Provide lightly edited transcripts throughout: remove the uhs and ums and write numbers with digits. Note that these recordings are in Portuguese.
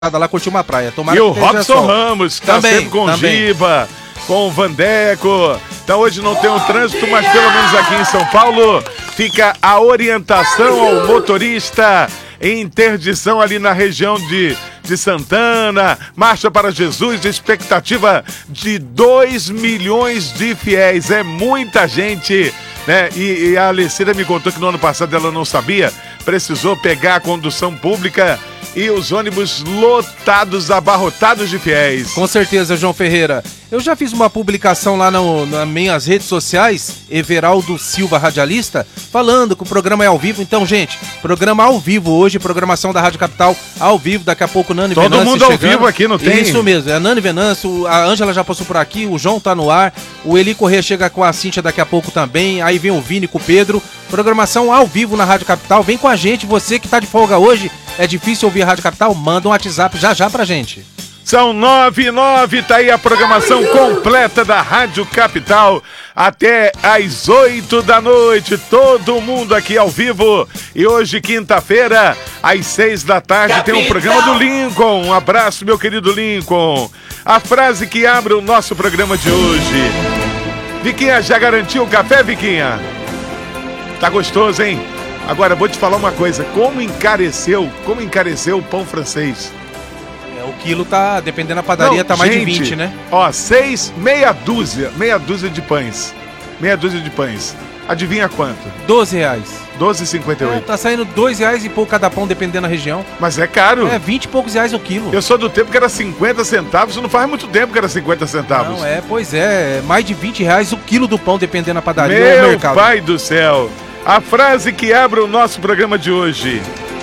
lá curtir uma praia. Tomara e o que esteja Robson sol. Ramos, que tá sempre com o Giba, com o Vandeco. Então hoje não tem um trânsito, mas pelo menos aqui em São Paulo fica a orientação ao motorista em interdição ali na região de Santana, Marcha para Jesus, expectativa de 2 milhões de fiéis, é muita gente, né? E a Alecida me contou que no ano passado ela não sabia, precisou pegar a condução pública e os ônibus lotados, abarrotados de fiéis. Com certeza, João Ferreira. Eu já fiz uma publicação lá nas minhas redes sociais, Everaldo Silva, radialista, falando que o programa é ao vivo. Então, gente, programa ao vivo hoje, programação da Rádio Capital ao vivo, daqui a pouco Nani Venâncio chegando. Todo mundo ao vivo aqui, não tem? Isso mesmo, é a Nani Venâncio, a Ângela já passou por aqui, o João tá no ar, o Eli Corrêa chega com a Cíntia daqui a pouco também, aí vem o Vini com o Pedro. Programação ao vivo na Rádio Capital, vem com a gente, você que tá de folga hoje, é difícil ouvir a Rádio Capital, manda um WhatsApp já pra gente. São 9h09, tá aí a programação completa da Rádio Capital até às 8 da noite, todo mundo aqui ao vivo. E hoje, quinta-feira, às 6 da tarde, tem um programa do Lincoln. Um abraço, meu querido Lincoln. A frase que abre o nosso programa de hoje. Viquinha, já garantiu o café, Viquinha? Tá gostoso, hein? Agora, vou te falar uma coisa, como encareceu o pão francês? O quilo tá, dependendo da padaria, tá mais de 20, né? Ó, meia dúzia de pães. Meia dúzia de pães. Adivinha quanto? R$12. 12,58. Tá saindo R$2 e pouco cada pão, dependendo da região. Mas é caro. É, 20 e poucos reais o quilo. Eu sou do tempo que era 50 centavos, não faz muito tempo que era 50 centavos. Não, pois é, mais de R$20 o quilo do pão, dependendo da padaria ou Meu mercado. Pai do céu. A frase que abre o nosso programa de hoje.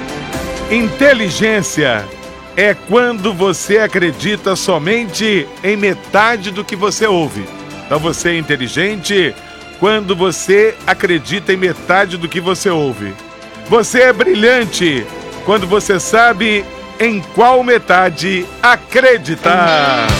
Inteligência é quando você acredita somente em metade do que você ouve. Então você é inteligente quando você acredita em metade do que você ouve. Você é brilhante quando você sabe em qual metade acreditar.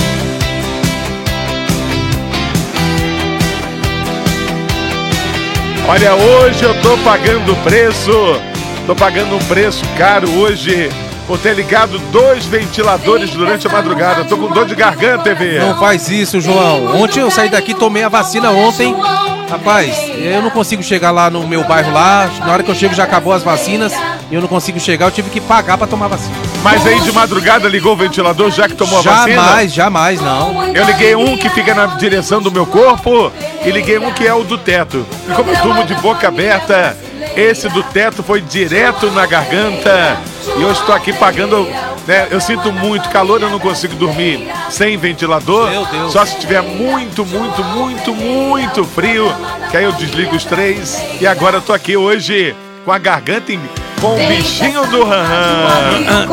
Olha, hoje eu tô pagando um preço caro hoje por ter ligado 2 ventiladores durante a madrugada. Tô com dor de garganta, TV. Não faz isso, João. Ontem eu saí daqui, tomei a vacina ontem. Rapaz, eu não consigo chegar lá no meu bairro lá. Na hora que eu chego já acabou as vacinas. E eu não consigo chegar, eu tive que pagar pra tomar vacina. Mas aí de madrugada ligou o ventilador já que tomou a vacina? Jamais, não. Eu liguei um que fica na direção do meu corpo e liguei um que é o do teto. E como eu durmo de boca aberta, esse do teto foi direto na garganta. E eu estou aqui pagando, né? Eu sinto muito calor, eu não consigo dormir sem ventilador. Meu Deus. Só se tiver muito frio, que aí eu desligo os 3. E agora eu tô aqui hoje com a garganta com o bichinho do Ranran.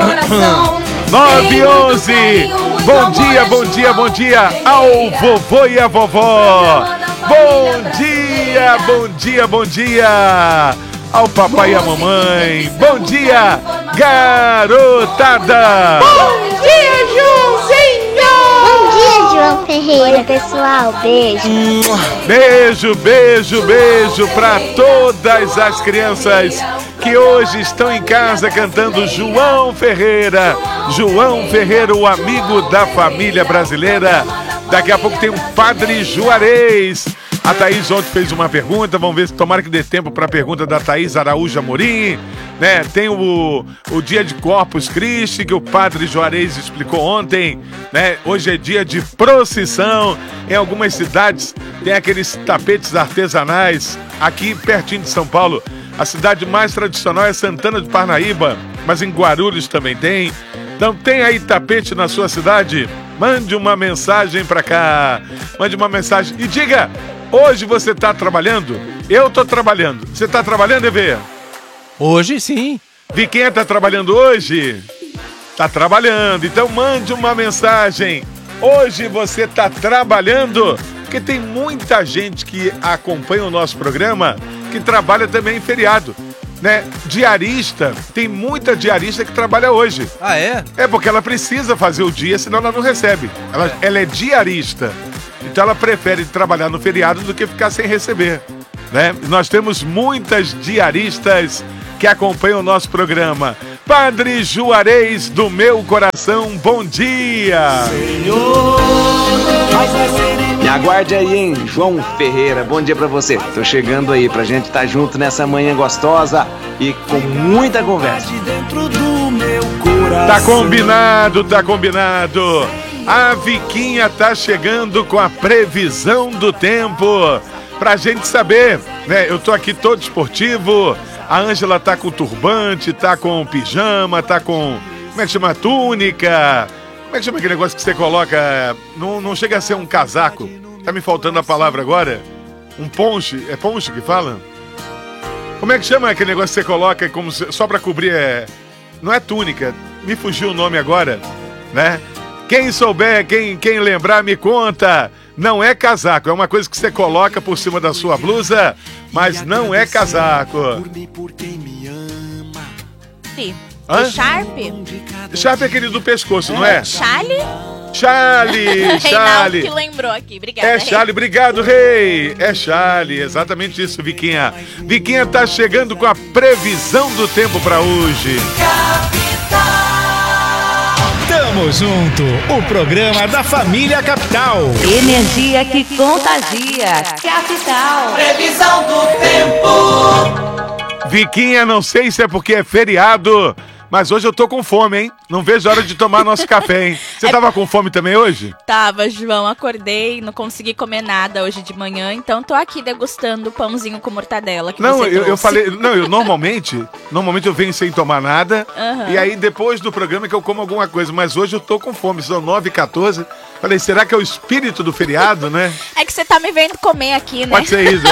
9h11. Bom dia ao vovô e a vovó. Bom dia ao papai e a mamãe. Bom dia, garotada. Bom dia, Joãozinho. Bom dia, João Ferreira. Oi, pessoal, Beijo para todas as crianças que hoje estão em casa cantando João Ferreira, o amigo da família brasileira. Daqui a pouco tem um Padre Juarez. A Thaís ontem fez uma pergunta, vamos ver se tomara que dê tempo para a pergunta da Thaís Araújo Amorim, né? Tem o dia de Corpus Christi, que o Padre Juarez explicou ontem, né? Hoje é dia de procissão, em algumas cidades tem aqueles tapetes artesanais, aqui pertinho de São Paulo, a cidade mais tradicional é Santana de Parnaíba, mas em Guarulhos também tem. Então tem aí tapete na sua cidade? Mande uma mensagem para cá, mande uma mensagem e diga... Hoje você tá trabalhando? Eu tô trabalhando. Você tá trabalhando, EV? Hoje, sim. Viquinha tá trabalhando hoje? Tá trabalhando. Então mande uma mensagem. Hoje você tá trabalhando? Porque tem muita gente que acompanha o nosso programa que trabalha também em feriado, né? Diarista, tem muita diarista que trabalha hoje. Ah, é? É porque ela precisa fazer o dia, senão ela não recebe. Ela é diarista. Então ela prefere trabalhar no feriado do que ficar sem receber, né? Nós temos muitas diaristas que acompanham o nosso programa. Padre Juarez do meu coração, bom dia! Me aguarde aí, hein, João Ferreira, bom dia pra você. Tô chegando aí pra gente estar junto nessa manhã gostosa e com muita conversa. Tá combinado, tá combinado. A Viquinha tá chegando com a previsão do tempo pra gente saber, né? Eu tô aqui todo esportivo, a Ângela tá com turbante, tá com pijama, tá com, como é que chama, túnica. Como é que chama aquele negócio que você coloca? Não chega a ser um casaco. Tá me faltando a palavra agora. Um ponche. É ponche que fala? Como é que chama aquele negócio que você coloca como só pra cobrir? Não é túnica. Me fugiu o nome agora, né? Quem souber, quem lembrar, me conta. Não é casaco. É uma coisa que você coloca por cima da sua blusa, mas não é casaco. Sim. Hã? Sharp? Sharp é aquele do pescoço, não é? Charlie? Charlie! Reinaldo que lembrou aqui, obrigada. É Charlie, obrigado, rei! É Charlie, exatamente isso, Viquinha. Viquinha tá chegando com a previsão do tempo pra hoje. Tamo junto, o programa da família Capital. Energia que contagia. Capital. Previsão do tempo. Viquinha, não sei se é porque é feriado, mas hoje eu tô com fome, hein? Não vejo a hora de tomar nosso café, hein? Você tava com fome também hoje? Tava, João, acordei, não consegui comer nada hoje de manhã, então tô aqui degustando o pãozinho com mortadela que Não, você trouxe. eu falei, não, eu normalmente eu venho sem tomar nada, Uhum. e aí depois do programa é que eu como alguma coisa, mas hoje eu tô com fome, são 9h14, falei, será que é o espírito do feriado, né? É que você tá me vendo comer aqui, né? Pode ser isso.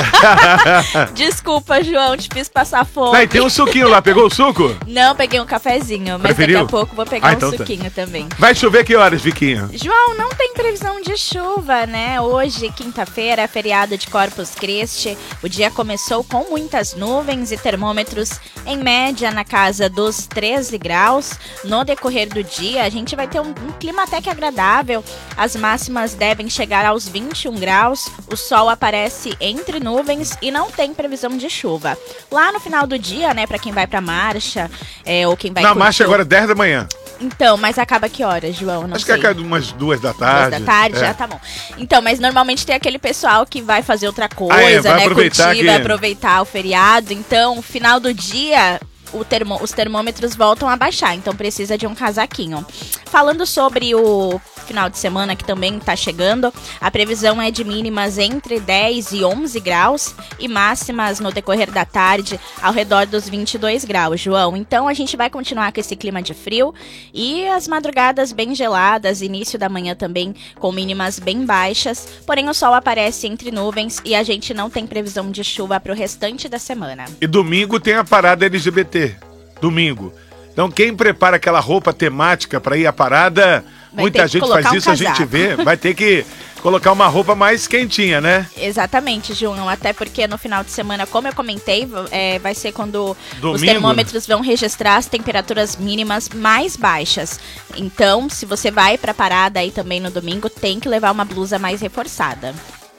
Desculpa, João, te fiz passar fome. Não, e tem um suquinho lá, pegou o suco? Não, peguei um cafezinho, mas Preferiu? daqui a pouco vou pegar então um tá. suquinho também. Vai chover que horas, Viquinha? João, não tem previsão de chuva, né? Hoje, quinta-feira, é feriado de Corpus Christi. O dia começou com muitas nuvens e termômetros em média na casa dos 13 graus. No decorrer do dia, a gente vai ter um clima até que agradável. As máximas devem chegar aos 21 graus. O sol aparece entre nuvens e não tem previsão de chuva. Lá no final do dia, né, pra quem vai pra marcha, ou quem vai Na curtir marcha agora é 10 da manhã. Então, mas acaba que horas, João? Não Acho sei. que acaba umas 2 da tarde. 2 da tarde, É. já tá bom. Então, mas normalmente tem aquele pessoal que vai fazer outra coisa, vai né? aproveitar Curtir, que- vai aproveitar o feriado. Então, final do dia, os termômetros voltam a baixar. Então, precisa de um casaquinho. Falando sobre o final de semana que também tá chegando, a previsão é de mínimas entre 10 e 11 graus e máximas no decorrer da tarde ao redor dos 22 graus, João. Então a gente vai continuar com esse clima de frio e as madrugadas bem geladas, início da manhã também com mínimas bem baixas, porém o sol aparece entre nuvens e a gente não tem previsão de chuva para o restante da semana. E domingo tem a parada LGBT. Domingo. Então quem prepara aquela roupa temática para ir à parada, Vai muita ter que gente colocar faz um isso, a gente casaco. vê, vai ter que colocar uma roupa mais quentinha, né? Exatamente, João. Até porque no final de semana, como eu comentei, vai ser quando os Domingo? termômetros vão registrar as temperaturas mínimas mais baixas. Então, se você vai pra parada aí também no domingo, tem que levar uma blusa mais reforçada.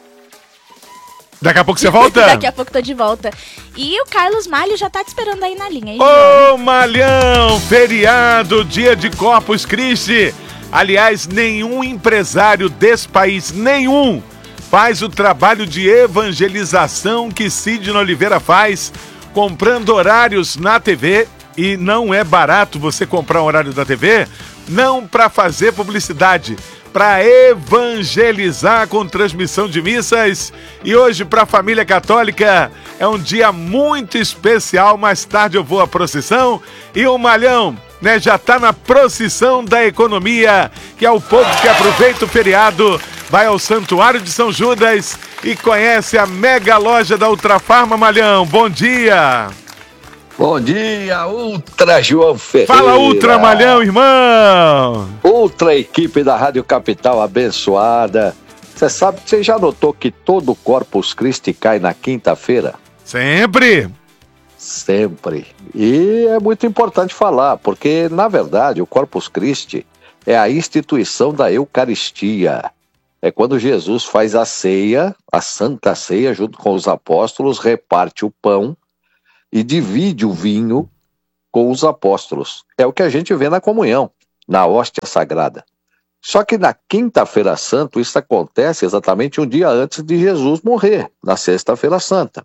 Daqui a pouco você volta? Daqui a pouco tô de volta. E o Carlos Malho já tá te esperando aí na linha, hein, João? Ô, Malhão, feriado, dia de Corpus Christi. Aliás, nenhum empresário desse país, nenhum, faz o trabalho de evangelização que Sidney Oliveira faz, comprando horários na TV. E não é barato você comprar um horário da TV, não para fazer publicidade, para evangelizar com transmissão de missas. E hoje, para a família católica, é um dia muito especial. Mais tarde eu vou à procissão e o Malhão, né, já está na procissão da economia, que é o povo que aproveita o feriado, vai ao Santuário de São Judas e conhece a mega loja da Ultrafarma. Malhão, bom dia! Bom dia, Ultra João Ferreira. Fala, Ultra Malhão, irmão! Ultra equipe da Rádio Capital abençoada. Você sabe, você já notou que todo Corpus Christi cai na quinta-feira? Sempre! Sempre. E é muito importante falar, porque, na verdade, o Corpus Christi é a instituição da Eucaristia. É quando Jesus faz a ceia, a Santa Ceia, junto com os apóstolos, reparte o pão e divide o vinho com os apóstolos. É o que a gente vê na comunhão, na hóstia sagrada. Só que na Quinta-feira Santa, isso acontece exatamente um dia antes de Jesus morrer, na Sexta-feira Santa.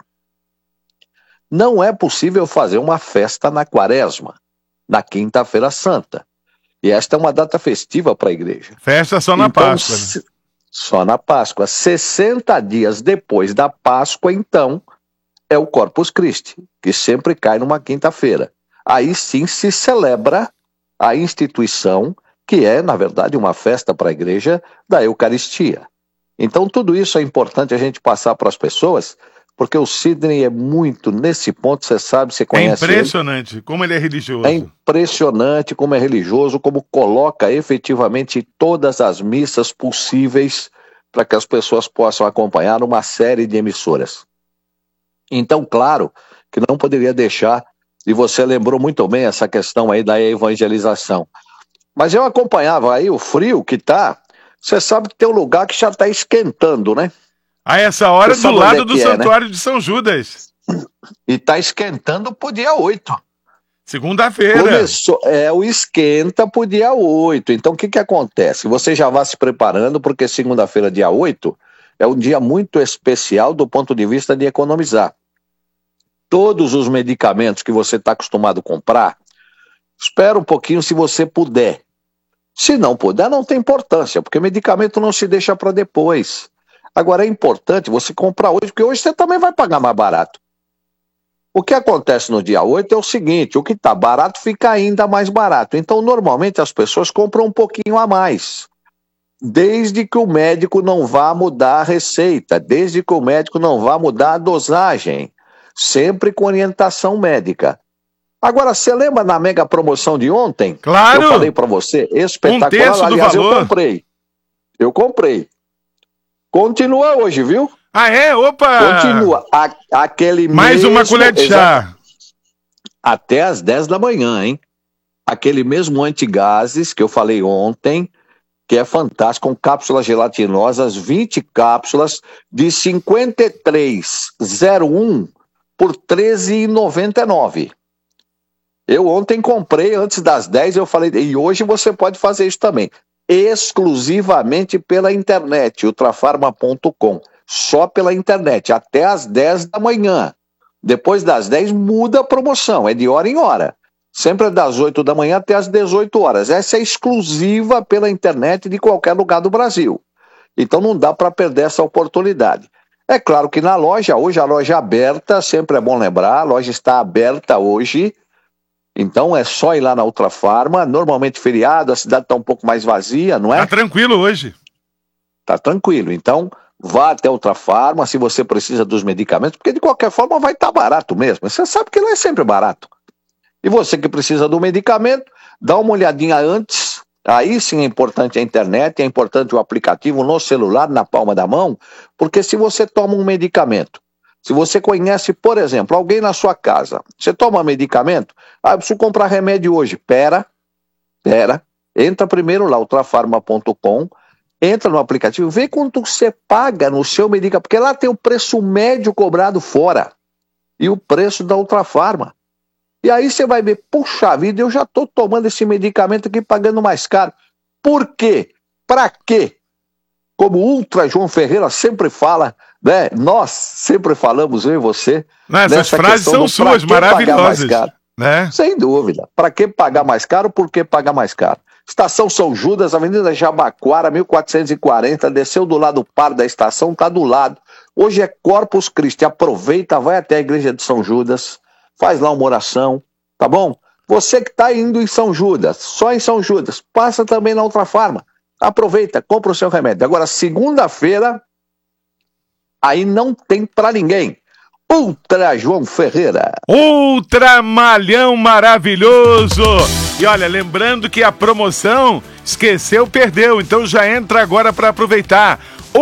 Não é possível fazer uma festa na Quaresma, na Quinta-feira Santa. E esta é uma data festiva para a igreja. Festa só na Páscoa. Né? Só na Páscoa. 60 dias depois da Páscoa, então, é o Corpus Christi, que sempre cai numa quinta-feira. Aí sim se celebra a instituição, que é, na verdade, uma festa para a igreja da Eucaristia. Então, tudo isso é importante a gente passar para as pessoas, porque o Sidney é muito, nesse ponto, você sabe, você conhece ele. É impressionante como ele é religioso. É impressionante como é religioso, como coloca efetivamente todas as missas possíveis para que as pessoas possam acompanhar uma série de emissoras. Então, claro, que não poderia deixar, e você lembrou muito bem essa questão aí da evangelização. Mas eu acompanhava aí o frio que tá, você sabe que tem um lugar que já está esquentando, né? A essa hora do lado do Santuário de São Judas. E está esquentando pro dia 8. Segunda-feira. Começou, o esquenta pro dia 8. Então o que acontece? Você já vai se preparando, porque segunda-feira, dia 8, é um dia muito especial do ponto de vista de economizar. Todos os medicamentos que você está acostumado a comprar, espera um pouquinho se você puder. Se não puder, não tem importância, porque medicamento não se deixa para depois. Agora é importante você comprar hoje, porque hoje você também vai pagar mais barato. O que acontece no dia 8 é o seguinte, o que está barato fica ainda mais barato. Então, normalmente, as pessoas compram um pouquinho a mais. Desde que o médico não vá mudar a receita, desde que o médico não vá mudar a dosagem. Sempre com orientação médica. Agora, você lembra na mega promoção de ontem? Claro! Eu falei para você, espetacular. Aliás, eu comprei. Continua hoje, viu? Ah, é? Opa! Continua. Aquele mais mesmo, uma colher de chá. Até às 10 da manhã, hein? Aquele mesmo antigases que eu falei ontem, que é fantástico, com cápsulas gelatinosas, 20 cápsulas de 53,01 por R$13,99. Eu ontem comprei antes das 10, eu falei, e hoje você pode fazer isso também. Exclusivamente pela internet, ultrafarma.com. Só pela internet, até às 10 da manhã. Depois das 10 muda a promoção, é de hora em hora. Sempre das 8 da manhã até às 18 horas. Essa é exclusiva pela internet de qualquer lugar do Brasil. Então não dá para perder essa oportunidade. É claro que na loja, hoje a loja é aberta, sempre é bom lembrar, a loja está aberta hoje. Então é só ir lá na Ultrafarma, normalmente feriado, a cidade está um pouco mais vazia, não é? Tá tranquilo hoje. Tá tranquilo, então vá até a Ultrafarma se você precisa dos medicamentos, porque de qualquer forma vai estar barato mesmo, você sabe que não é sempre barato. E você que precisa do medicamento, dá uma olhadinha antes, aí sim é importante a internet, é importante o aplicativo no celular, na palma da mão, porque se você toma um medicamento, se você conhece, por exemplo, alguém na sua casa, você toma medicamento, eu preciso comprar remédio hoje. Pera, entra primeiro lá, ultrafarma.com, entra no aplicativo, vê quanto você paga no seu medicamento, porque lá tem o preço médio cobrado fora e o preço da Ultrafarma. E aí você vai ver, puxa vida, eu já estou tomando esse medicamento aqui pagando mais caro. Por quê? Para quê? Como o Ultra João Ferreira sempre fala, né? Nós sempre falamos, eu e você. Essas frases são suas, maravilhosas. Né? Sem dúvida. Para que pagar mais caro? Por que pagar mais caro? Estação São Judas, Avenida Jabaquara, 1440, desceu do lado par da estação, está do lado. Hoje é Corpus Christi, aproveita, vai até a igreja de São Judas, faz lá uma oração, tá bom? Você que está indo em São Judas, só em São Judas, passa também na Ultrafarma. Aproveita, compra o seu remédio. Agora, segunda-feira, aí não tem pra ninguém. Ultra João Ferreira. Ultra Malhão maravilhoso. E olha, lembrando que a promoção esqueceu, perdeu. Então já entra agora para aproveitar.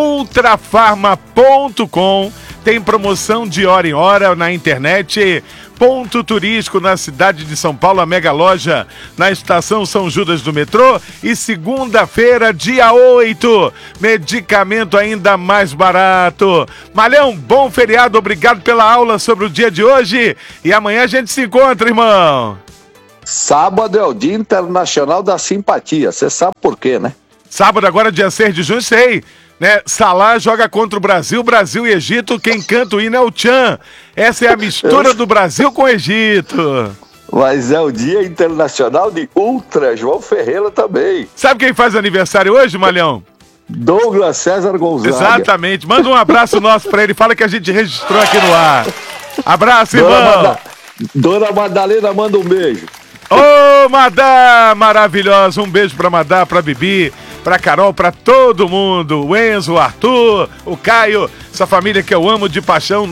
Ultrafarma.com. Tem promoção de hora em hora na internet. Ponto turístico na cidade de São Paulo, a mega loja na estação São Judas do metrô. E segunda-feira, dia 8, medicamento ainda mais barato. Malhão, bom feriado, obrigado pela aula sobre o dia de hoje. E amanhã a gente se encontra, irmão. Sábado é o Dia Internacional da Simpatia. Você sabe por quê, né? Sábado agora, dia 6 de junho, sei. Né? Salah joga contra o Brasil, Brasil e Egito. Quem canta o hino é o Tchan. Essa é a mistura do Brasil com o Egito. Mas é o Dia Internacional de Ultra João Ferreira também. Sabe quem faz aniversário hoje, Malhão? Douglas César Gonzaga. Exatamente. Manda um abraço nosso pra ele. Fala que a gente registrou aqui no ar. Abraço, irmão. Dona Madalena manda um beijo. Ô, Madá, maravilhosa. Um beijo pra Madá, pra Bibi, pra Carol, pra todo mundo. O Enzo, o Arthur, o Caio, essa família que eu amo de paixão.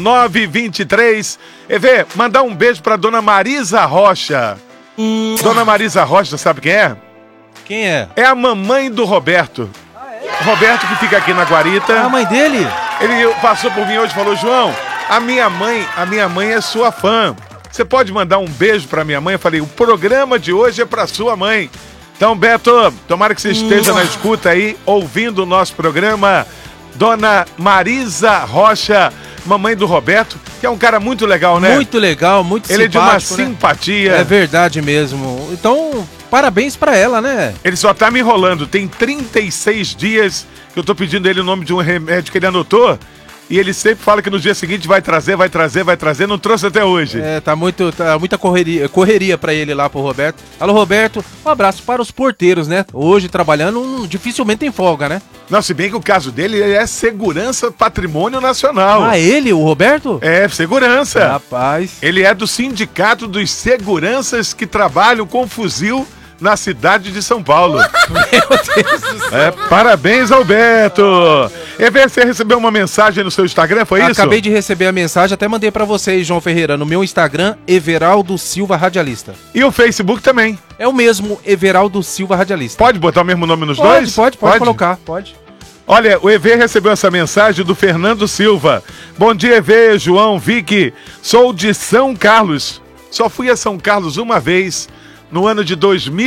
923. EV, mandar um beijo pra Dona Marisa Rocha. Dona Marisa Rocha, sabe quem é? Quem é? É a mamãe do Roberto. Roberto, que fica aqui na Guarita. A mãe dele? Ele passou por mim hoje e falou: João, a minha mãe é sua fã. Você pode mandar um beijo pra minha mãe? Eu falei: o programa de hoje é pra sua mãe. Então, Beto, tomara que você esteja na escuta aí, ouvindo o nosso programa. Dona Marisa Rocha, mamãe do Roberto, que é um cara muito legal, né? Muito legal, muito simpático. Ele é de uma simpatia. É verdade mesmo. Então, parabéns pra ela, né? Ele só tá me enrolando. Tem 36 dias que eu tô pedindo ele o nome de um remédio que ele anotou. E ele sempre fala que no dia seguinte vai trazer. Não trouxe até hoje. É, tá muita correria pra ele lá, pro Roberto. Alô, Roberto, um abraço para os porteiros, né? Hoje trabalhando, dificilmente tem folga, né? Não, se bem que o caso dele é segurança patrimônio nacional. Ah, ele, o Roberto? É, segurança. Rapaz. Ele é do sindicato dos seguranças que trabalham com fuzil na cidade de São Paulo. Meu Deus do céu. É, parabéns, Alberto. Você recebeu uma mensagem no seu Instagram, foi isso? Acabei de receber a mensagem, até mandei pra vocês, João Ferreira, no meu Instagram, Everaldo Silva Radialista. E o Facebook também. É o mesmo, Everaldo Silva Radialista. Pode botar o mesmo nome nos dois? Pode colocar, pode. Olha, o EV recebeu essa mensagem do Fernando Silva. Bom dia, EV, João, Vicky. Sou de São Carlos. Só fui a São Carlos uma vez. No ano de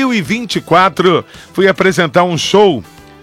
2024, fui apresentar um show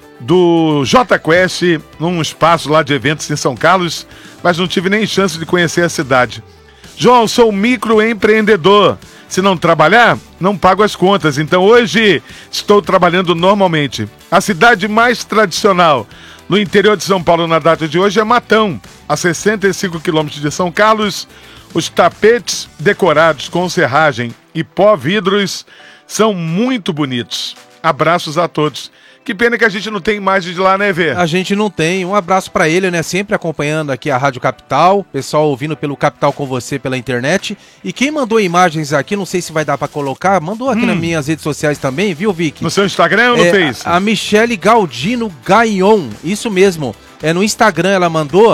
do J Quest num espaço lá de eventos em São Carlos, mas não tive nem chance de conhecer a cidade. João, sou microempreendedor. Se não trabalhar, não pago as contas. Então hoje estou trabalhando normalmente. A cidade mais tradicional no interior de São Paulo na data de hoje é Matão, a 65 quilômetros de São Carlos. Os tapetes decorados com serragem e pó-vidros são muito bonitos. Abraços a todos. Que pena que a gente não tem imagem de lá, né, Vê? A gente não tem. Um abraço pra ele, né? Sempre acompanhando aqui a Rádio Capital. Pessoal ouvindo pelo Capital com você pela internet. E quem mandou imagens aqui, não sei se vai dar pra colocar, mandou aqui nas minhas redes sociais também, viu, Vicky? No seu Instagram ou no Face? A Michele Galdino Gaion. Isso mesmo. No Instagram ela mandou.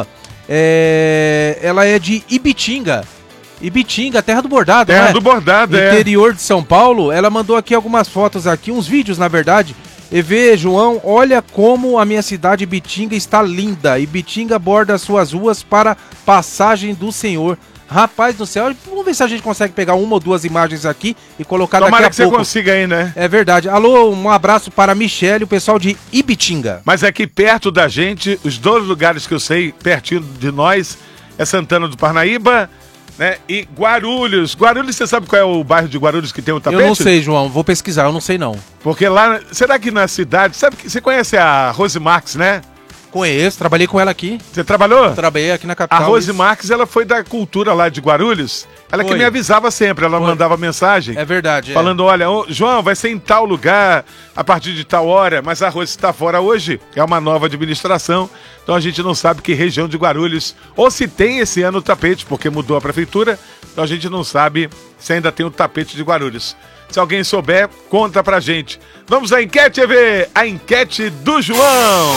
Ela é de Ibitinga. Ibitinga, terra do bordado, né? Terra do bordado, Interior de São Paulo. Ela mandou aqui algumas fotos aqui, uns vídeos, na verdade. EV, João, olha como a minha cidade Ibitinga está linda. Ibitinga borda suas ruas para passagem do Senhor. Rapaz do céu, vamos ver se a gente consegue pegar uma ou duas imagens aqui e colocar daqui a pouco. Tomara que você consiga aí, né? É verdade. Alô, um abraço para a Michele, o pessoal de Ibitinga. Mas aqui perto da gente, os dois lugares que eu sei, pertinho de nós, é Santana do Parnaíba, né? E Guarulhos. Guarulhos, você sabe qual é o bairro de Guarulhos que tem o tapete? Eu não sei, João. Vou pesquisar, eu não sei não. Porque lá, será que na cidade, sabe que você conhece a Rose Marques, né? Conheço, trabalhei com ela aqui. Você trabalhou? Trabalhei aqui na capital. A Rose Marques, ela foi da cultura lá de Guarulhos. Ela que me avisava sempre, ela mandava mensagem. É verdade. Falando, olha, João, vai ser em tal lugar, a partir de tal hora, mas a Rose está fora hoje. É uma nova administração, então a gente não sabe que região de Guarulhos, ou se tem esse ano o tapete, porque mudou a prefeitura, então a gente não sabe se ainda tem o tapete de Guarulhos. Se alguém souber, conta pra gente. Vamos à enquete, EV, a enquete do João.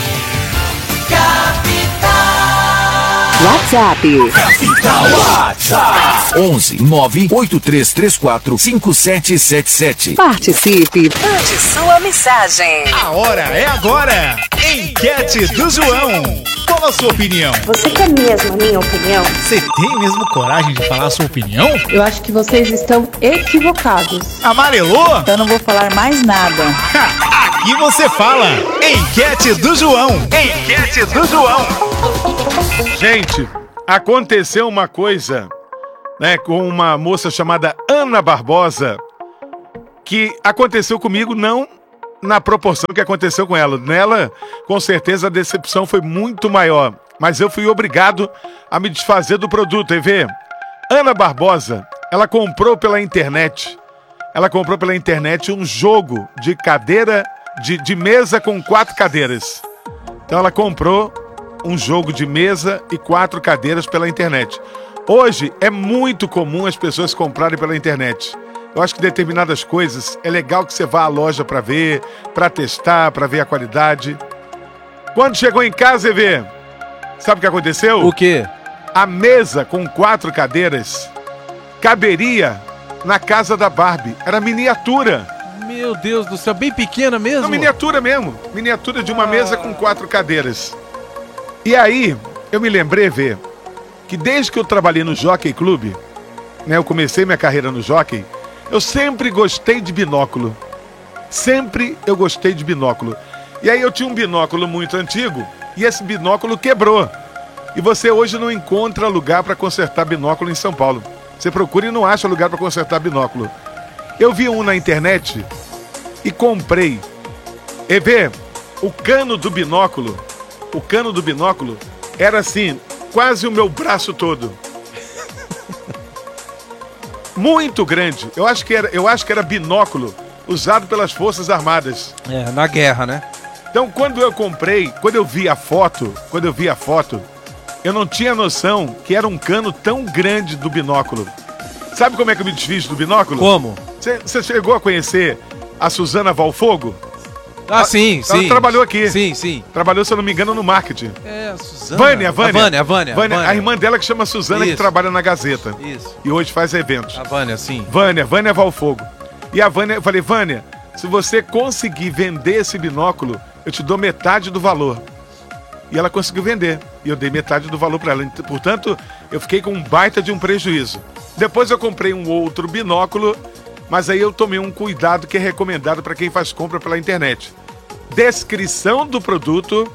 WhatsApp. WhatsApp 11 98334 5777. Participe. Mande sua mensagem. A hora é agora. Enquete do João. Qual a sua opinião? Você quer mesmo a minha opinião? Você tem mesmo coragem de falar a sua opinião? Eu acho que vocês estão equivocados. Amarelou? Eu não vou falar mais nada. Aqui você fala. Enquete do João. Enquete do João. Gente, aconteceu uma coisa, né, com uma moça chamada Ana Barbosa. que aconteceu comigo, não na proporção que aconteceu com ela. Nela, com certeza, a decepção foi muito maior. Mas eu fui obrigado a me desfazer do produto, EV. Ana Barbosa, ela comprou pela internet. Ela comprou pela internet um jogo de cadeira, de mesa com 4 cadeiras. Então ela comprou um jogo de mesa e 4 cadeiras pela internet. Hoje é muito comum as pessoas comprarem pela internet. Eu acho que determinadas coisas é legal que você vá à loja para ver, para testar, para ver a qualidade. Quando chegou em casa, EV, sabe o que aconteceu? O quê? A mesa com 4 cadeiras caberia na casa da Barbie. Era miniatura. Meu Deus do céu, bem pequena mesmo? Não, miniatura mesmo. Miniatura de uma mesa com 4 cadeiras. E aí, eu me lembrei, EV, que desde que eu trabalhei no Jockey Club, né, eu comecei minha carreira no Jockey, eu sempre gostei de binóculo. Sempre eu gostei de binóculo. E aí eu tinha um binóculo muito antigo e esse binóculo quebrou. E você hoje não encontra lugar para consertar binóculo em São Paulo. Você procura e não acha lugar para consertar binóculo. Eu vi um na internet e comprei. EV, o cano do binóculo era assim, quase o meu braço todo. Muito grande. Eu acho que era binóculo usado pelas Forças Armadas. É, na guerra, né? Então, quando eu vi a foto, eu não tinha noção que era um cano tão grande do binóculo. Sabe como é que eu me desfiz do binóculo? Como? Você chegou a conhecer a Suzana Valfogo? Ah, sim. Ela trabalhou aqui. Sim. Trabalhou, se eu não me engano, no marketing. É, a Suzana. Vânia. A irmã dela que chama Suzana, Isso. que trabalha na Gazeta. Isso. E hoje faz eventos. A Vânia, sim. Vânia Valfogo. E a Vânia, eu falei, Vânia, se você conseguir vender esse binóculo, eu te dou metade do valor. E ela conseguiu vender. E eu dei metade do valor para ela. Portanto, eu fiquei com um baita de um prejuízo. Depois eu comprei um outro binóculo, mas aí eu tomei um cuidado que é recomendado para quem faz compra pela internet. Descrição do produto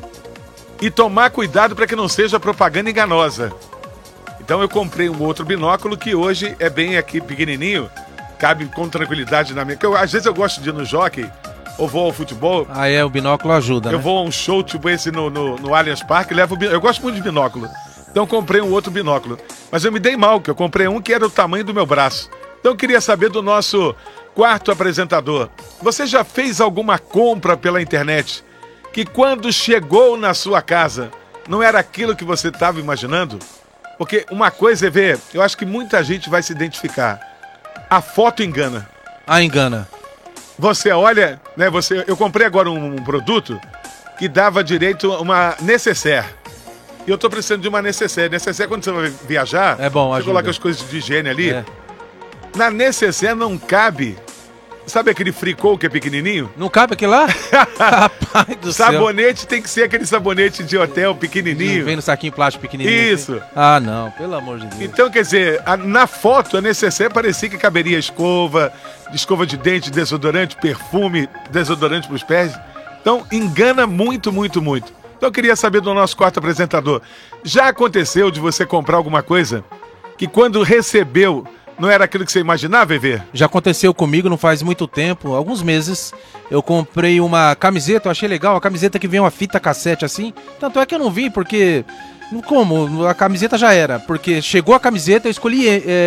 e tomar cuidado para que não seja propaganda enganosa. Então eu comprei um outro binóculo que hoje é bem aqui pequenininho, cabe com tranquilidade na minha... Às vezes eu gosto de ir no Jockey, ou vou ao futebol. Ah, é, o binóculo ajuda, Eu vou a um show tipo esse no Allianz Parque, eu gosto muito de binóculo. Então eu comprei um outro binóculo. Mas eu me dei mal, que eu comprei um que era o tamanho do meu braço. Então eu queria saber do nosso quarto apresentador. Você já fez alguma compra pela internet que quando chegou na sua casa não era aquilo que você estava imaginando? Porque uma coisa é ver, eu acho que muita gente vai se identificar. A foto engana. Ah, engana. Você olha, né? Eu comprei agora um produto que dava direito a uma necessaire. E eu tô precisando de uma necessaire. Necessaire, quando você vai viajar, é bom, você coloca as coisas de higiene ali. É. Na necessaire não cabe. Sabe aquele fricô que é pequenininho? Não cabe aquele lá? Rapaz do céu. Sabonete tem que ser aquele sabonete de hotel pequenininho. Vem no saquinho plástico pequenininho. Isso. Assim. Ah, não, pelo amor de Deus. Então, quer dizer, na foto, a necessaire parecia que caberia escova de dente, desodorante, perfume, desodorante para os pés. Então, engana muito, muito, muito. Então, eu queria saber do nosso quarto apresentador. Já aconteceu de você comprar alguma coisa que quando recebeu não era aquilo que você imaginava, Vevê? Já aconteceu comigo, não faz muito tempo, alguns meses. Eu comprei uma camiseta, eu achei legal, a camiseta que vem uma fita cassete assim. Tanto é que eu não vi, porque... Como? A camiseta já era. Porque chegou a camiseta, eu escolhi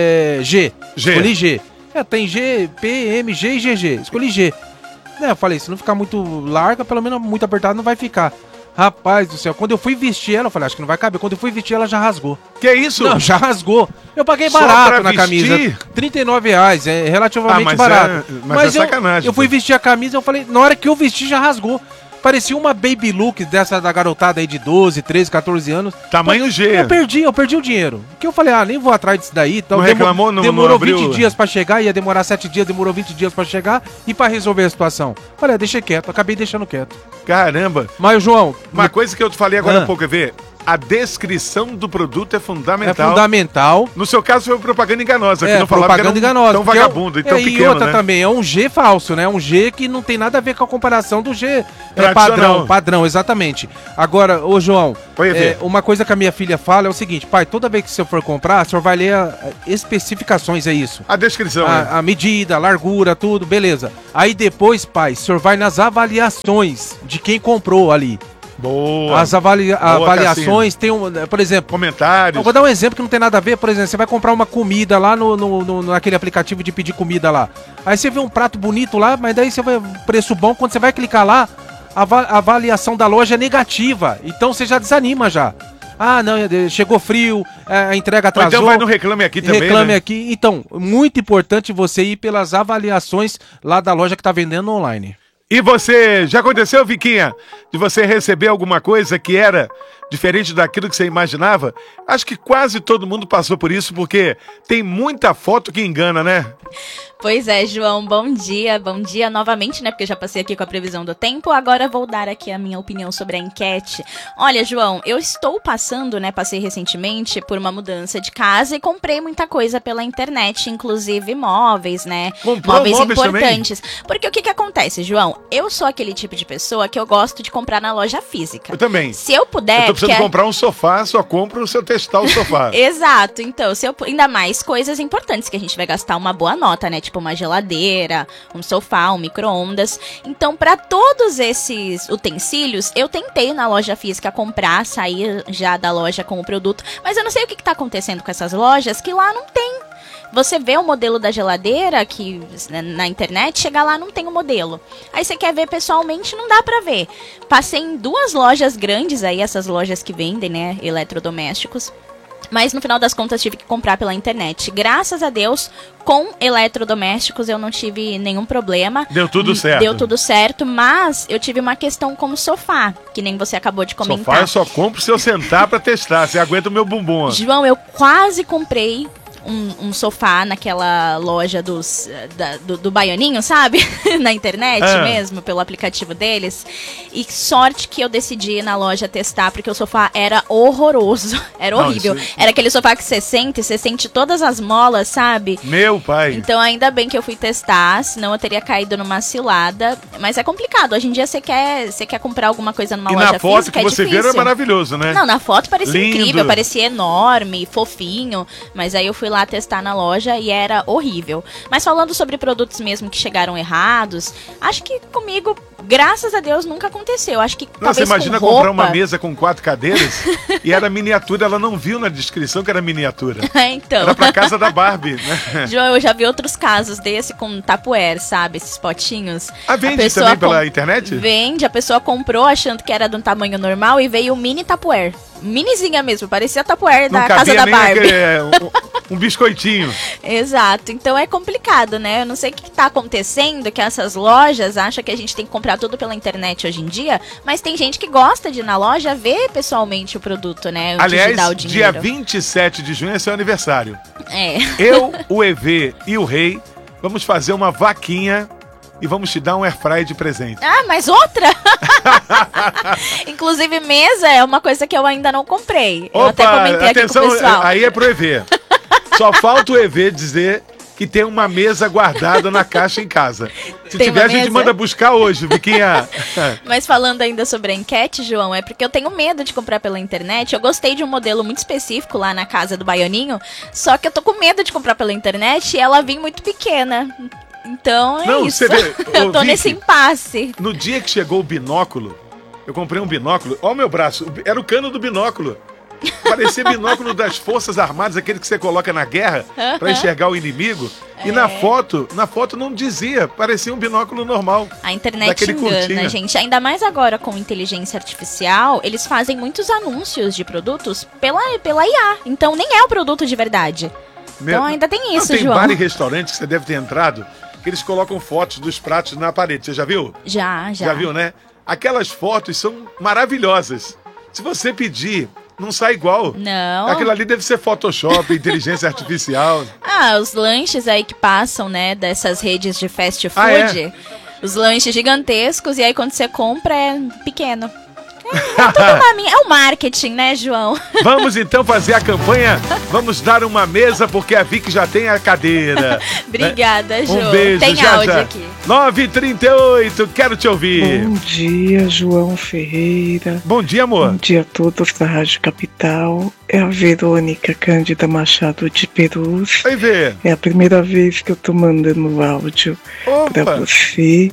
G. Escolhi G. Tem G, P, M, G e GG. Escolhi G. Eu falei, se não ficar muito larga, pelo menos muito apertada não vai ficar. Rapaz do céu, quando eu fui vestir ela, eu falei, acho que não vai caber. Quando eu fui vestir ela, já rasgou. Que isso? Não, já rasgou. Eu paguei barato na camisa. R$39, é relativamente barato. Mas é sacanagem. Eu fui vestir a camisa, eu falei, na hora que eu vesti, já rasgou. Parecia uma baby look dessa da garotada aí de 12, 13, 14 anos. Tamanho G. Eu perdi o dinheiro. Porque eu falei, nem vou atrás disso daí. Então, não reclamou, não demorou 20 dias pra chegar, ia demorar 7 dias, demorou 20 dias pra chegar e pra resolver a situação. Falei, deixei quieto, acabei deixando quieto. Caramba. Mas, João... Uma coisa que eu te falei agora há pouco, ver, a descrição do produto é fundamental. É fundamental. No seu caso foi propaganda enganosa, que não falava propaganda enganosa. tão vagabundo e tão pequeno, e outra né? também, é um G falso, né? Um G que não tem nada a ver com a comparação do G padrão, exatamente. Agora, ô João, uma coisa que a minha filha fala é o seguinte, pai, toda vez que o senhor for comprar, o senhor vai ler especificações, é isso. A descrição, a medida, a largura, tudo, beleza. Aí depois, pai, o senhor vai nas avaliações de quem comprou ali. Boa. As avaliações tem por exemplo... Comentários. Eu vou dar um exemplo que não tem nada a ver. Por exemplo, você vai comprar uma comida lá naquele aplicativo de pedir comida lá. Aí você vê um prato bonito lá, mas daí você vê preço bom. Quando você vai clicar lá, a avaliação da loja é negativa. Então você já desanima já. Ah, não, chegou frio, a entrega atrasou. Então vai no Reclame Aqui também, Reclame Aqui. Então, muito importante você ir pelas avaliações lá da loja que está vendendo online. E você, já aconteceu, Viquinha, de você receber alguma coisa que era diferente daquilo que você imaginava? Acho que quase todo mundo passou por isso, porque tem muita foto que engana, né? Pois é, João, bom dia novamente, né, porque eu já passei aqui com a previsão do tempo, agora vou dar aqui a minha opinião sobre a enquete. Olha, João, eu estou passando, né, passei recentemente por uma mudança de casa e comprei muita coisa pela internet, inclusive móveis, né, móveis importantes. Também? Porque o que acontece, João? Eu sou aquele tipo de pessoa que eu gosto de comprar na loja física. Eu também. Se eu puder... Eu tô precisando comprar um sofá, só compro se eu testar o sofá. Exato, então, ainda mais coisas importantes que a gente vai gastar uma boa nota, né, tipo uma geladeira, um sofá, um micro-ondas. Então, para todos esses utensílios, eu tentei na loja física comprar, sair já da loja com o produto, mas eu não sei o que tá acontecendo com essas lojas, que lá não tem. Você vê o modelo da geladeira que na internet, chega lá, não tem o modelo. Aí você quer ver pessoalmente, não dá pra ver. Passei em 2 lojas grandes aí, essas lojas que vendem, né, eletrodomésticos. Mas no final das contas tive que comprar pela internet. Graças a Deus, com eletrodomésticos eu não tive nenhum problema. Deu tudo certo. Deu tudo certo, mas eu tive uma questão como sofá, que nem você acabou de comentar. Sofá eu só compro se eu sentar pra testar. Você aguenta o meu bumbum. João, eu quase comprei um sofá naquela loja do Baianinho, sabe? Na internet mesmo, pelo aplicativo deles. E sorte que eu decidi ir na loja testar, porque o sofá era horroroso. Era horrível. Era aquele sofá que você sente todas as molas, sabe? Meu pai. Então ainda bem que eu fui testar, senão eu teria caído numa cilada. Mas é complicado. Hoje em dia você quer comprar alguma coisa numa loja física, na foto que você viu é maravilhoso, né? Não, na foto parecia lindo, incrível, parecia enorme, fofinho. Mas aí eu fui lá testar na loja e era horrível. Mas falando sobre produtos mesmo que chegaram errados, acho que comigo, graças a Deus, nunca aconteceu. Acho que talvez você imagina com roupa... comprar uma mesa com 4 cadeiras e era miniatura, ela não viu na descrição que era miniatura. Então. Era pra casa da Barbie, né? João, eu já vi outros casos desse com Tupperware, sabe? Esses potinhos. Ah, vende também pela internet? Vende, a pessoa comprou achando que era de um tamanho normal e veio um mini Tupperware. Minizinha mesmo, parecia Tupperware da casa da Barbie. Um biscoitinho. Exato, então é complicado, né? Eu não sei o que tá acontecendo, que essas lojas acham que a gente tem que comprar tudo pela internet hoje em dia, mas tem gente que gosta de ir na loja ver pessoalmente o produto, né? Aliás, dia 27 de junho é seu aniversário. É. Eu, o EV e o Rei vamos fazer uma vaquinha e vamos te dar um airfryer de presente. Ah, mas outra? Inclusive, mesa é uma coisa que eu ainda não comprei. Opa, eu até comentei atenção, aqui com o pessoal. Aí é pro EV. Só falta o EV dizer que tem uma mesa guardada na caixa em casa. Se tem tiver, a gente manda buscar hoje, Viquinha. Mas falando ainda sobre a enquete, João, é porque eu tenho medo de comprar pela internet. Eu gostei de um modelo muito específico lá na casa do Baianinho, só que eu tô com medo de comprar pela internet e ela vem muito pequena. Então é isso. Eu tô nesse impasse. No dia que chegou o binóculo, eu comprei um binóculo. Ó o meu braço, era o cano do binóculo. Parecia binóculo das Forças Armadas, aquele que você coloca na guerra pra enxergar o inimigo. E na foto não dizia, parecia um binóculo normal. A internet engana, gente. Ainda mais agora com inteligência artificial, eles fazem muitos anúncios de produtos pela IA. Então nem é o produto de verdade. Então ainda tem isso, tem João. Tem bar e restaurante que você deve ter entrado, que eles colocam fotos dos pratos na parede. Você já viu? Já. Já viu, né? Aquelas fotos são maravilhosas. Se você pedir, não sai igual. Não. Aquilo ali deve ser Photoshop, inteligência artificial. Ah, os lanches aí que passam, né, dessas redes de fast food. Os lanches gigantescos, e aí quando você compra é pequeno. É o marketing, né, João? Vamos então fazer a campanha. Vamos dar uma mesa, porque a Vicky já tem a cadeira. Obrigada, João. Um beijo, tem já, áudio já. Aqui. 9h38, quero te ouvir. Bom dia, João Ferreira. Bom dia, amor. Bom dia a todos da Rádio Capital. É a Verônica Cândida Machado de Perus. Oi, Vê. É a primeira vez que eu tô mandando áudio pra você.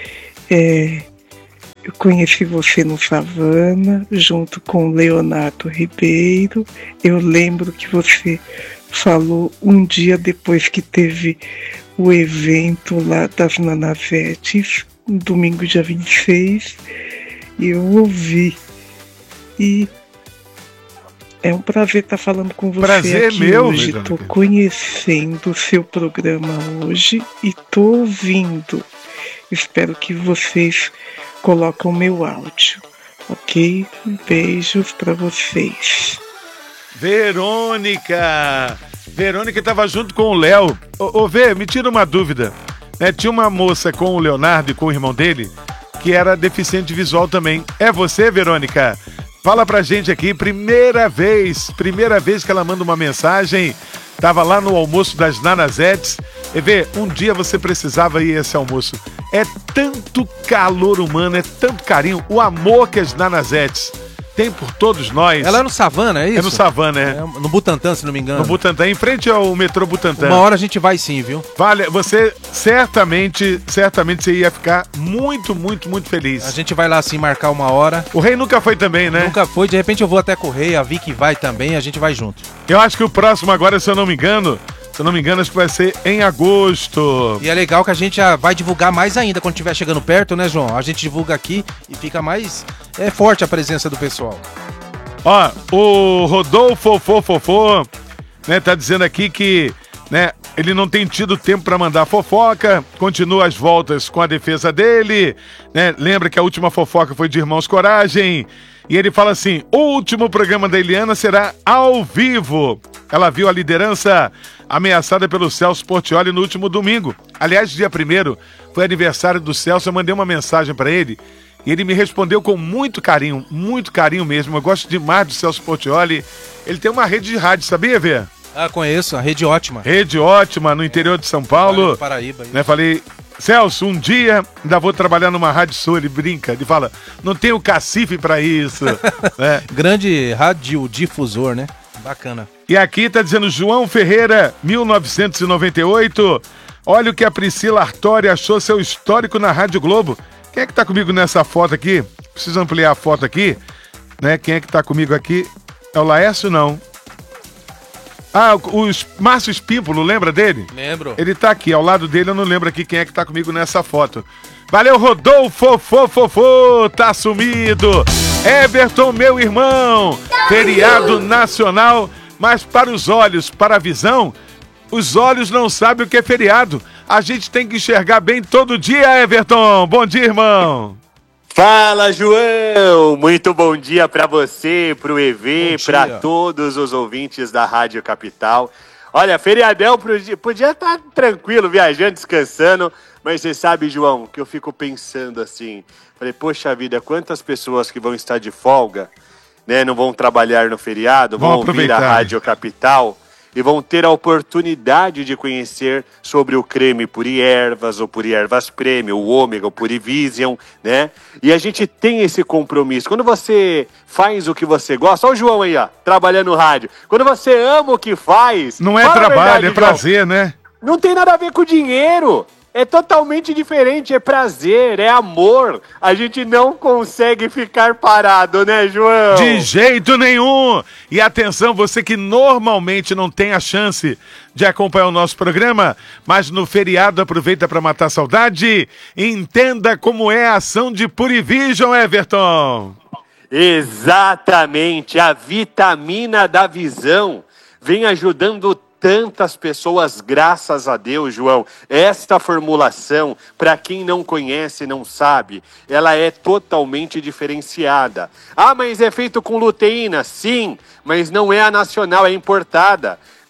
Eu conheci você no Savana, junto com o Leonardo Ribeiro. Eu lembro que você falou um dia depois que teve o evento lá das Nanazetes, domingo dia 26, e eu ouvi. E é um prazer estar falando com você prazer aqui meu, hoje. Estou conhecendo o seu programa hoje e estou ouvindo. Espero que vocês coloquem o meu áudio, ok? Beijos para vocês. Verônica estava junto com o Léo. Ô, Vê, me tira uma dúvida. Tinha uma moça com o Leonardo e com o irmão dele que era deficiente visual também. É você, Verônica? Fala pra gente aqui, primeira vez que ela manda uma mensagem. Tava lá no almoço das Nanazetes. E vê, um dia você precisava ir a esse almoço. É tanto calor humano, é tanto carinho, o amor que as Nanazetes tem por todos nós. Ela é no Savana, é isso? É no Savana, é. No Butantã, se não me engano. No Butantã, em frente ao metrô Butantã. Uma hora a gente vai sim, viu? Vale, você certamente você ia ficar muito, muito, muito feliz. A gente vai lá sim marcar uma hora. O Rei nunca foi também, né? Nunca foi, de repente eu vou até com o Rei, a Vicky vai também, a gente vai junto. Eu acho que o próximo agora, se eu não me engano, acho que vai ser em agosto. E é legal que a gente já vai divulgar mais ainda quando estiver chegando perto, né, João? A gente divulga aqui e fica mais forte a presença do pessoal. Ó, o Rodolfo Fofofô, né, tá dizendo aqui que, né, ele não tem tido tempo para mandar fofoca, continua as voltas com a defesa dele, né? Lembra que a última fofoca foi de Irmãos Coragem. E ele fala assim: o último programa da Eliana será ao vivo. Ela viu a liderança ameaçada pelo Celso Portiolli no último domingo. Aliás, dia 1º foi aniversário do Celso. Eu mandei uma mensagem para ele e ele me respondeu com muito carinho mesmo. Eu gosto demais do Celso Portiolli. Ele tem uma rede de rádio, sabia, Vê? Ah, conheço, a Rede Ótima. Rede Ótima, no interior de São Paulo. Paraíba. Né, falei, Celso, um dia ainda vou trabalhar numa rádio sua. Ele brinca, ele fala, não tenho cacife pra isso. Né? Grande radiodifusor, né? Bacana. E aqui tá dizendo João Ferreira, 1998. Olha o que a Priscila Artori achou seu histórico na Rádio Globo. Quem é que tá comigo nessa foto aqui? Preciso ampliar a foto aqui. Né? Quem é que tá comigo aqui? É o Laércio, não. Ah, o Márcio Espímpolo, lembra dele? Lembro. Ele tá aqui, ao lado dele, eu não lembro aqui quem é que tá comigo nessa foto. Valeu, Rodolfo, tá sumido. Everton, meu irmão, feriado nacional, mas para os olhos, para a visão, os olhos não sabem o que é feriado. A gente tem que enxergar bem todo dia, Everton. Bom dia, irmão. Fala, João! Muito bom dia para você, pro EV, para todos os ouvintes da Rádio Capital. Olha, feriadão podia estar tranquilo, viajando, descansando, mas você sabe, João, que eu fico pensando assim, falei, poxa vida, quantas pessoas que vão estar de folga, né, não vão trabalhar no feriado, vão ouvir a Rádio Capital e vão ter a oportunidade de conhecer sobre o creme Puri Ervas, ou Puri Ervas Premium, o Ômega, o Puri Vision, né? E a gente tem esse compromisso. Quando você faz o que você gosta, olha o João aí, ó, trabalhando no rádio. Quando você ama o que faz... Não é trabalho, é prazer, né? Não tem nada a ver com dinheiro. É totalmente diferente, é prazer, é amor. A gente não consegue ficar parado, né, João? De jeito nenhum! E atenção, você que normalmente não tem a chance de acompanhar o nosso programa, mas no feriado aproveita para matar a saudade, entenda como é a ação de Purivision, Everton. Exatamente, a vitamina da visão vem ajudando tantas pessoas, graças a Deus, João. Esta formulação, para quem não conhece, não sabe, ela é totalmente diferenciada. Ah, mas é feito com luteína? Sim, mas não é a nacional, é importada.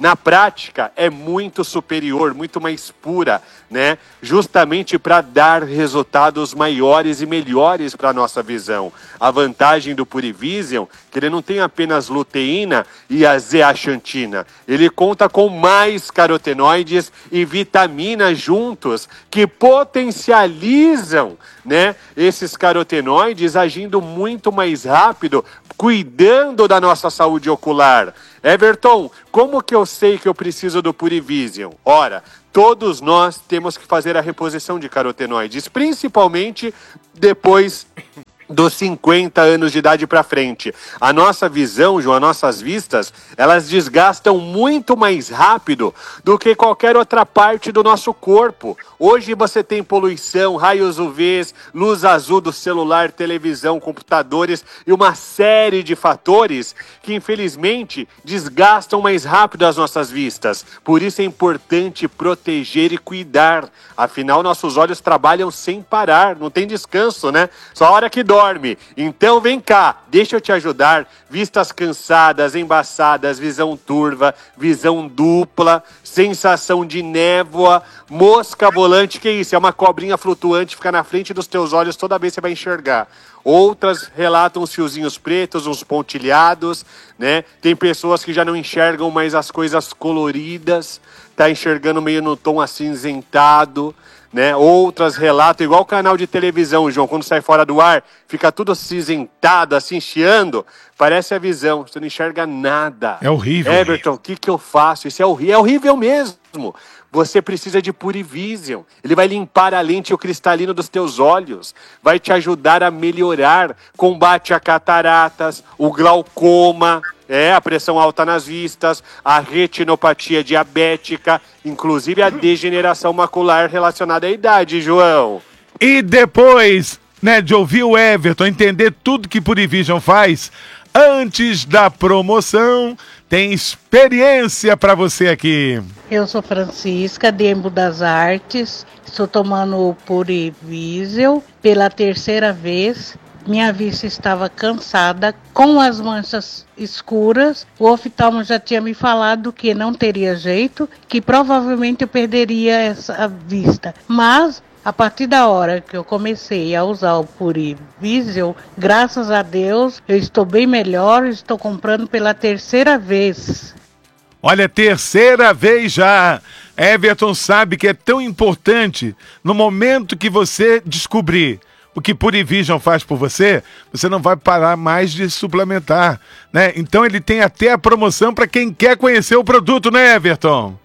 na prática é muito superior, muito mais pura, né? Justamente para dar resultados maiores e melhores para a nossa visão. A vantagem do Purivision, que ele não tem apenas luteína e a zeaxantina, ele conta com mais carotenoides e vitaminas juntos que potencializam, né, esses carotenoides agindo muito mais rápido, cuidando da nossa saúde ocular. Everton, como que eu sei que eu preciso do Purivision? Ora, todos nós temos que fazer a reposição de carotenoides, principalmente depois dos 50 anos de idade para frente. A nossa visão, João, as nossas vistas, elas desgastam muito mais rápido do que qualquer outra parte do nosso corpo. Hoje você tem poluição, raios UVs, luz azul do celular, televisão, computadores e uma série de fatores que infelizmente desgastam mais rápido as nossas vistas. Por isso é importante proteger e cuidar. Afinal, nossos olhos trabalham sem parar, não tem descanso, né? Só a hora que dorme. Então vem cá, deixa eu te ajudar. Vistas cansadas, embaçadas, visão turva, visão dupla, sensação de névoa, mosca volante, que isso? É uma cobrinha flutuante, fica na frente dos teus olhos toda vez que você vai enxergar. Outras relatam os fiozinhos pretos, uns pontilhados, né? Tem pessoas que já não enxergam mais as coisas coloridas, tá enxergando meio no tom acinzentado, né? Outras relatam, igual o canal de televisão, João, quando sai fora do ar, fica tudo acinzentado, assim, chiando, parece a visão, você não enxerga nada. É horrível. Everton, o que eu faço? Isso é horrível mesmo. Você precisa de Purivision. Ele vai limpar a lente e o cristalino dos teus olhos. Vai te ajudar a melhorar. Combate a cataratas, o glaucoma, a pressão alta nas vistas, a retinopatia diabética, inclusive a degeneração macular relacionada à idade, João. E depois, né, de ouvir o Everton, entender tudo que Purivision faz, antes da promoção, tem experiência para você aqui. Eu sou Francisca, de Embu das Artes, estou tomando o Purivision pela 3ª vez. Minha vista estava cansada, com as manchas escuras. O oftalmo já tinha me falado que não teria jeito, que provavelmente eu perderia essa vista. Mas a partir da hora que eu comecei a usar o Purivision, graças a Deus, eu estou bem melhor, estou comprando pela 3ª vez. Olha, 3ª vez já. Everton sabe que é tão importante, no momento que você descobrir o que Purivision faz por você, você não vai parar mais de suplementar, né? Então ele tem até a promoção para quem quer conhecer o produto, né, Everton?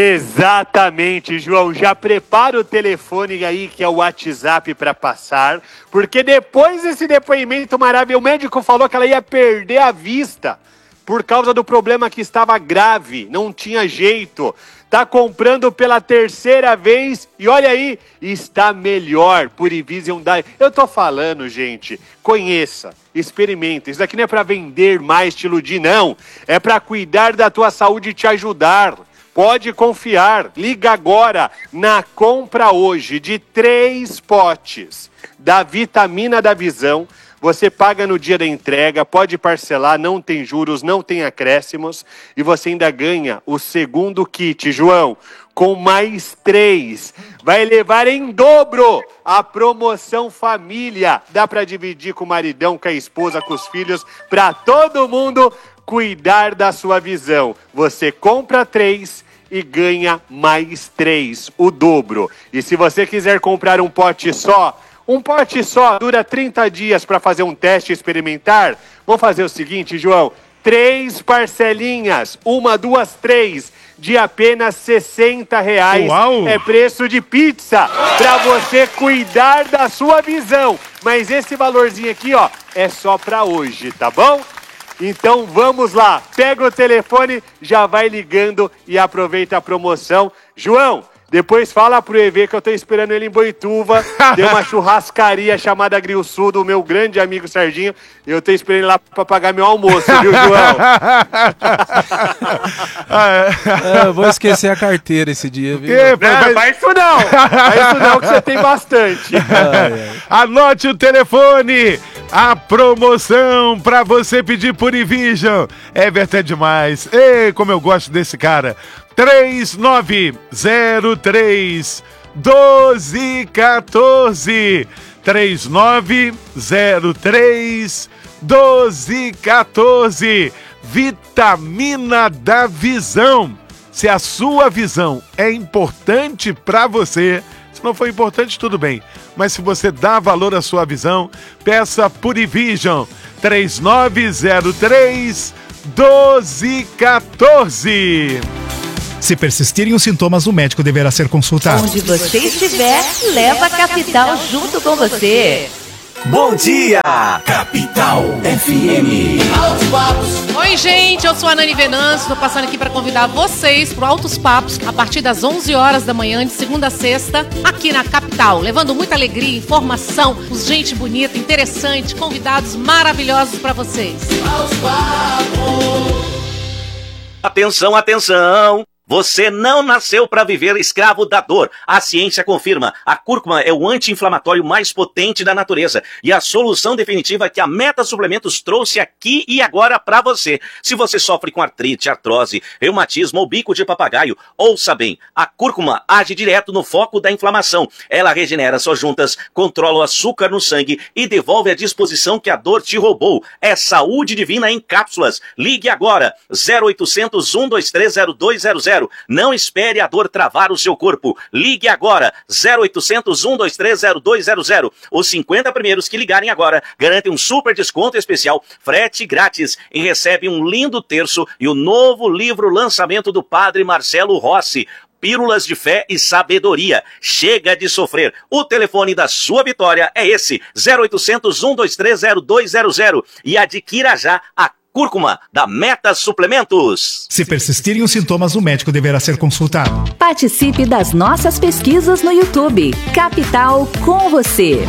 Exatamente, João. Já prepara o telefone aí, que é o WhatsApp, para passar, porque depois desse depoimento maravilhoso, o médico falou que ela ia perder a vista por causa do problema que estava grave, não tinha jeito. Tá comprando pela 3ª vez e olha aí, está melhor. Purivision da... Eu tô falando, gente, conheça, experimenta. Isso daqui não é para vender mais, te iludir, não. É para cuidar da tua saúde e te ajudar. Pode confiar, liga agora na compra hoje de 3 potes da vitamina da visão. Você paga no dia da entrega, pode parcelar, não tem juros, não tem acréscimos. E você ainda ganha o 2º kit, João, com mais 3. Vai levar em dobro a promoção família. Dá para dividir com o maridão, com a esposa, com os filhos, para todo mundo cuidar da sua visão. Você compra 3 e ganha mais 3, o dobro. E se você quiser comprar um pote só dura 30 dias para fazer um teste experimentar. Vamos fazer o seguinte, João, 3 parcelinhas, 1, 2, 3, de apenas R$60. Uau. É preço de pizza para você cuidar da sua visão. Mas esse valorzinho aqui, ó, é só para hoje, tá bom? Então vamos lá, pega o telefone, já vai ligando e aproveita a promoção. João, depois fala pro EV que eu tô esperando ele em Boituva. Tem uma churrascaria chamada Grill Sul do meu grande amigo Serginho. Eu tô esperando ele lá pra pagar meu almoço, viu, João? Eu vou esquecer a carteira esse dia, viu? Não, faz isso não. Faz isso não, que você tem bastante. Anote o telefone A promoção pra você pedir Purivision. Everton é demais. Ei, como eu gosto desse cara. 3903 1214. 3903 1214. Vitamina da Visão. Se a sua visão é importante para você, se não for importante, tudo bem. Mas se você dá valor à sua visão, peça Purivision. 3903 1214. Se persistirem os sintomas, o médico deverá ser consultado. Onde você estiver, leva a Capital junto com você. Bom dia, Capital FM. Oi, gente, eu sou a Nani Venâncio, estou passando aqui para convidar vocês para o Altos Papos, a partir das 11 horas da manhã, de segunda a sexta, aqui na Capital, levando muita alegria, informação, gente bonita, interessante, convidados maravilhosos para vocês. Altos Papos. Atenção, atenção! Você não nasceu para viver escravo da dor. A ciência confirma. A cúrcuma é o anti-inflamatório mais potente da natureza e a solução definitiva que a Meta Suplementos trouxe aqui e agora para você. Se você sofre com artrite, artrose, reumatismo ou bico de papagaio, ouça bem. A cúrcuma age direto no foco da inflamação. Ela regenera suas juntas, controla o açúcar no sangue e devolve a disposição que a dor te roubou. É saúde divina em cápsulas. Ligue agora. 0800 123 0200. Não espere a dor travar o seu corpo. Ligue agora. 0800 123 0200. Os 50 primeiros que ligarem agora garantem um super desconto especial, frete grátis e recebem um lindo terço e o novo livro lançamento do Padre Marcelo Rossi. Pílulas de Fé e Sabedoria. Chega de sofrer. O telefone da sua vitória é esse. 0800 123 0200. E adquira já a cúrcuma da Meta Suplementos. Se persistirem os sintomas, o médico deverá ser consultado. Participe das nossas pesquisas no YouTube. Capital com você.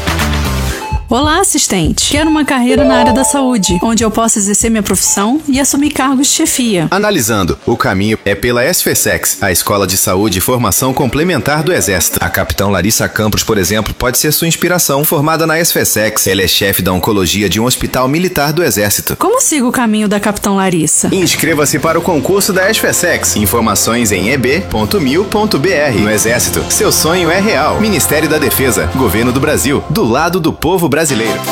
Olá, assistente. Quero uma carreira na área da saúde, onde eu possa exercer minha profissão e assumir cargos de chefia. Analisando, o caminho é pela SFSEX, a Escola de Saúde e Formação Complementar do Exército. A capitã Larissa Campos, por exemplo, pode ser sua inspiração. Formada na SFSEX, ela é chefe da oncologia de um hospital militar do Exército. Como sigo o caminho da capitã Larissa? Inscreva-se para o concurso da SFSEX. Informações em eb.mil.br. No Exército, seu sonho é real. Ministério da Defesa, Governo do Brasil, do lado do povo brasileiro.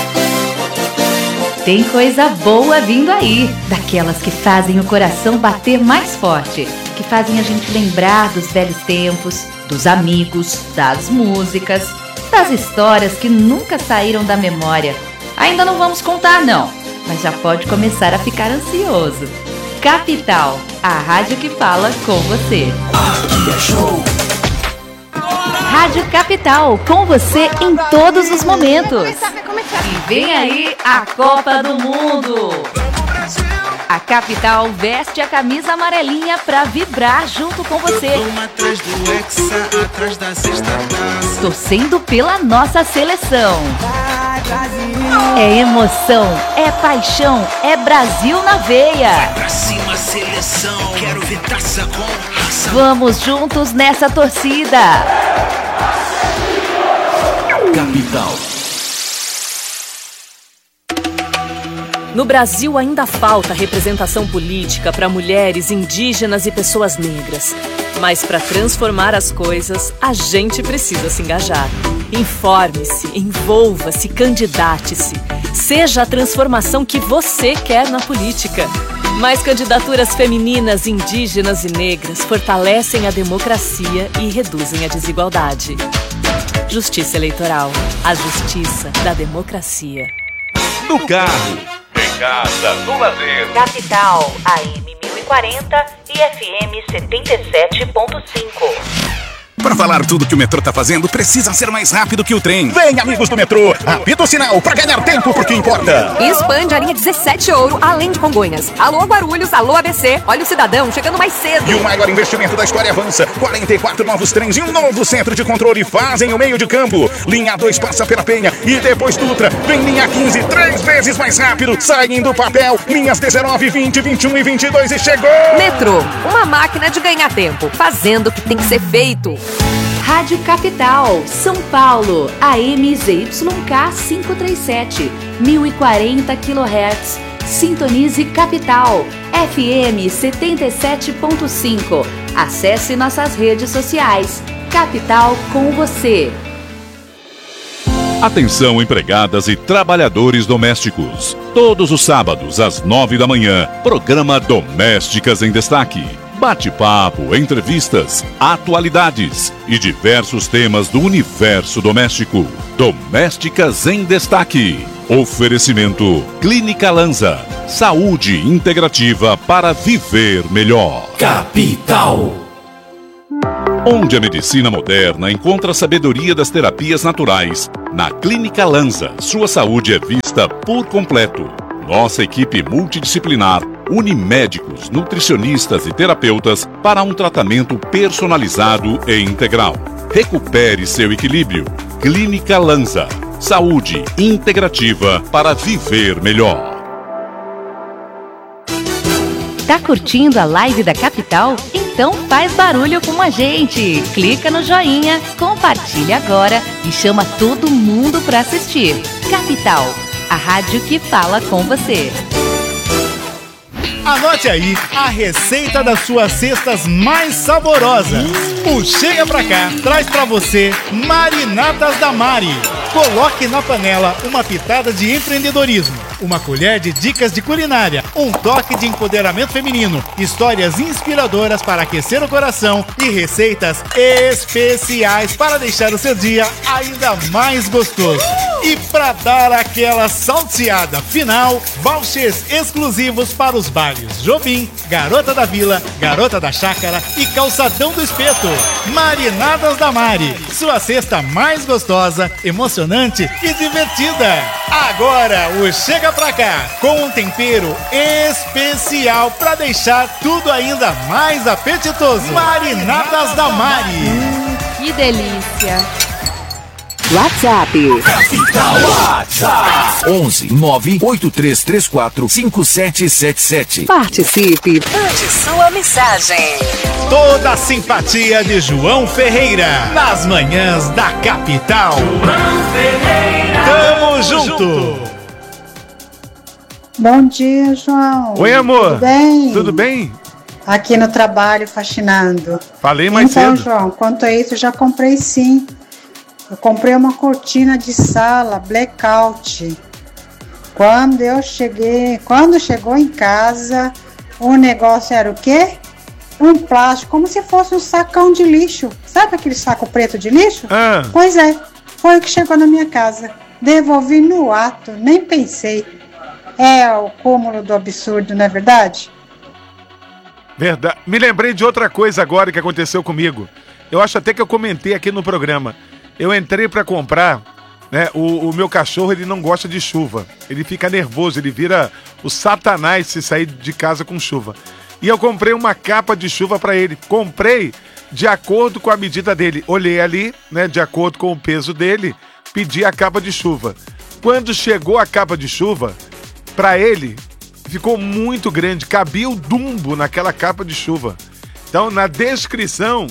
Tem coisa boa vindo aí, daquelas que fazem o coração bater mais forte, que fazem a gente lembrar dos velhos tempos, dos amigos, das músicas, das histórias que nunca saíram da memória. Ainda não vamos contar não, mas já pode começar a ficar ansioso. Capital, a rádio que fala com você. Aqui é show. Rádio Capital, com você em todos os momentos. E vem aí a Copa do Mundo. A Capital veste a camisa amarelinha pra vibrar junto com você. Torcendo pela nossa seleção. É emoção, é paixão, é Brasil na veia. Vai pra cima, seleção, quero ver taça com raça. Vamos juntos nessa torcida. Capital. No Brasil ainda falta representação política para mulheres, indígenas e pessoas negras. Mas para transformar as coisas, a gente precisa se engajar. Informe-se, envolva-se, candidate-se. Seja a transformação que você quer na política. Mais candidaturas femininas, indígenas e negras fortalecem a democracia e reduzem a desigualdade. Justiça Eleitoral. A justiça da democracia. No carro, em casa, no lazer. Capital, AM 1040 e FM 77.5. Para falar tudo que o metrô tá fazendo, precisa ser mais rápido que o trem. Vem, amigos do metrô, apita o sinal para ganhar tempo, porque importa. E expande a linha 17 Ouro, além de Congonhas. Alô, Guarulhos, alô, ABC. Olha o cidadão chegando mais cedo. E o maior investimento da história avança. 44 novos trens e um novo centro de controle fazem o meio de campo. Linha 2 passa pela Penha e depois Dutra. Vem linha 15, 3 vezes mais rápido. Saem do papel. Linhas 19, 20, 21 e 22 e chegou. Metrô, uma máquina de ganhar tempo, fazendo o que tem que ser feito. Rádio Capital, São Paulo, AM ZYK 537, 1040 kHz. Sintonize Capital, FM 77.5. Acesse nossas redes sociais. Capital com você. Atenção, empregadas e trabalhadores domésticos. Todos os sábados, às 9 da manhã, programa Domésticas em Destaque. Bate-papo, entrevistas, atualidades e diversos temas do universo doméstico. Domésticas em Destaque. Oferecimento Clínica Lanza. Saúde integrativa para viver melhor. Capital. Onde a medicina moderna encontra a sabedoria das terapias naturais. Na Clínica Lanza, sua saúde é vista por completo. Nossa equipe multidisciplinar une médicos, nutricionistas e terapeutas para um tratamento personalizado e integral. Recupere seu equilíbrio. Clínica Lanza. Saúde integrativa para viver melhor. Tá curtindo a live da Capital? Então faz barulho com a gente. Clica no joinha, compartilha agora e chama todo mundo para assistir. Capital, a rádio que fala com você. Anote aí a receita das suas cestas mais saborosas. O Chega Pra Cá traz pra você marinatas da Mari. Coloque na panela uma pitada de empreendedorismo, uma colher de dicas de culinária, um toque de empoderamento feminino, histórias inspiradoras para aquecer o coração e receitas especiais para deixar o seu dia ainda mais gostoso. E para dar aquela salteada final, vouchers exclusivos para os bairros Jobim, Garota da Vila, Garota da Chácara e Calçadão do Espeto. Marinadas da Mari, sua cesta mais gostosa, emocionante e divertida. Agora o Chega Pra Cá, com um tempero especial para deixar tudo ainda mais apetitoso. Marinadas da Mari. Que delícia. WhatsApp. Capital WhatsApp. 11 98334 5777. Participe. Mande sua mensagem. Toda a simpatia de João Ferreira nas manhãs da Capital. João Ferreira. Tamo junto. Bom dia, João. Oi, amor. Tudo bem? Tudo bem? Aqui no trabalho, faxinando. Falei mais então, cedo. João, quanto a isso, eu já comprei sim. Eu comprei uma cortina de sala, blackout. Quando chegou em casa, o negócio era o quê? Um plástico, como se fosse um sacão de lixo. Sabe aquele saco preto de lixo? Ah. Pois é, foi o que chegou na minha casa. Devolvi no ato, nem pensei. É o cúmulo do absurdo, não é verdade? Verdade. Me lembrei de outra coisa agora que aconteceu comigo. Eu acho até que eu comentei aqui no programa. Eu entrei para comprar, né? O meu cachorro, ele não gosta de chuva. Ele fica nervoso, ele vira o satanás se sair de casa com chuva. E eu comprei uma capa de chuva para ele. Comprei de acordo com a medida dele. Olhei ali, né? De acordo com o peso dele, pedi a capa de chuva. Quando chegou a capa de chuva, para ele, ficou muito grande. Cabia o Dumbo naquela capa de chuva. Então, na descrição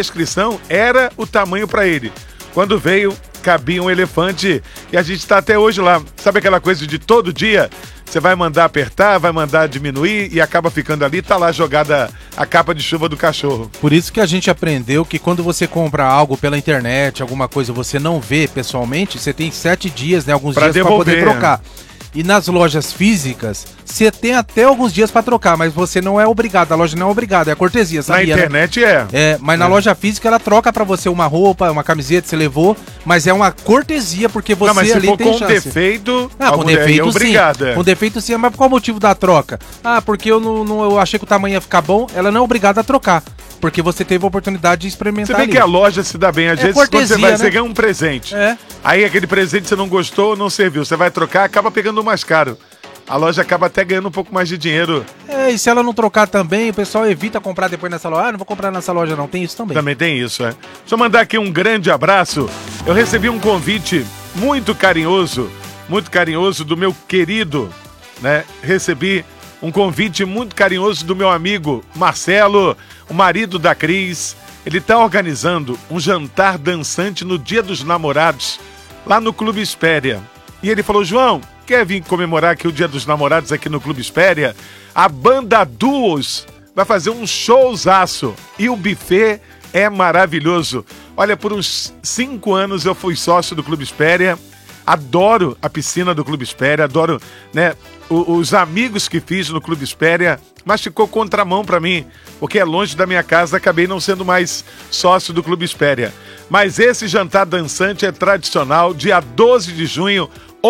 era o tamanho para ele. Quando veio, cabia um elefante e a gente está até hoje lá. Sabe aquela coisa de todo dia? Você vai mandar apertar, vai mandar diminuir e acaba ficando ali, tá lá jogada a capa de chuva do cachorro. Por isso que a gente aprendeu que quando você compra algo pela internet, alguma coisa você não vê pessoalmente, você tem 7 dias, né, alguns dias para poder trocar. E nas lojas físicas, você tem até alguns dias para trocar, mas você não é obrigado, a loja não é obrigada, é cortesia, sabia? Na internet, né? Mas na loja física ela troca para você uma roupa, uma camiseta, você levou, mas é uma cortesia porque você mas ali tem chance. Com defeito, com defeito é obrigado, sim. Com defeito sim, mas qual o motivo da troca? Porque eu achei que o tamanho ia ficar bom, ela não é obrigada a trocar. Porque você teve a oportunidade de experimentar. Você vê que a loja se dá bem. Às vezes, cortesia, quando você vai, né? você ganha um presente. Aí aquele presente você não gostou, não serviu. Você vai trocar, acaba pegando o mais caro. A loja acaba até ganhando um pouco mais de dinheiro. E se ela não trocar também, o pessoal evita comprar depois nessa loja. Não vou comprar nessa loja não, tem isso também. Também tem isso, Deixa eu mandar aqui um grande abraço. Eu recebi um convite muito carinhoso do meu querido, né? Recebi um convite muito carinhoso do meu amigo Marcelo, o marido da Cris. Ele está organizando um jantar dançante no Dia dos Namorados, lá no Clube Espéria. E ele falou, João, quer vir comemorar aqui o Dia dos Namorados aqui no Clube Espéria? A banda Duos vai fazer um showzaço. E o buffet é maravilhoso. Olha, por uns 5 anos eu fui sócio do Clube Espéria. Adoro a piscina do Clube Espéria, adoro, né, os amigos que fiz no Clube Espéria, mas ficou contramão para mim, porque é longe da minha casa, acabei não sendo mais sócio do Clube Espéria. Mas esse jantar dançante é tradicional, dia 12 de junho,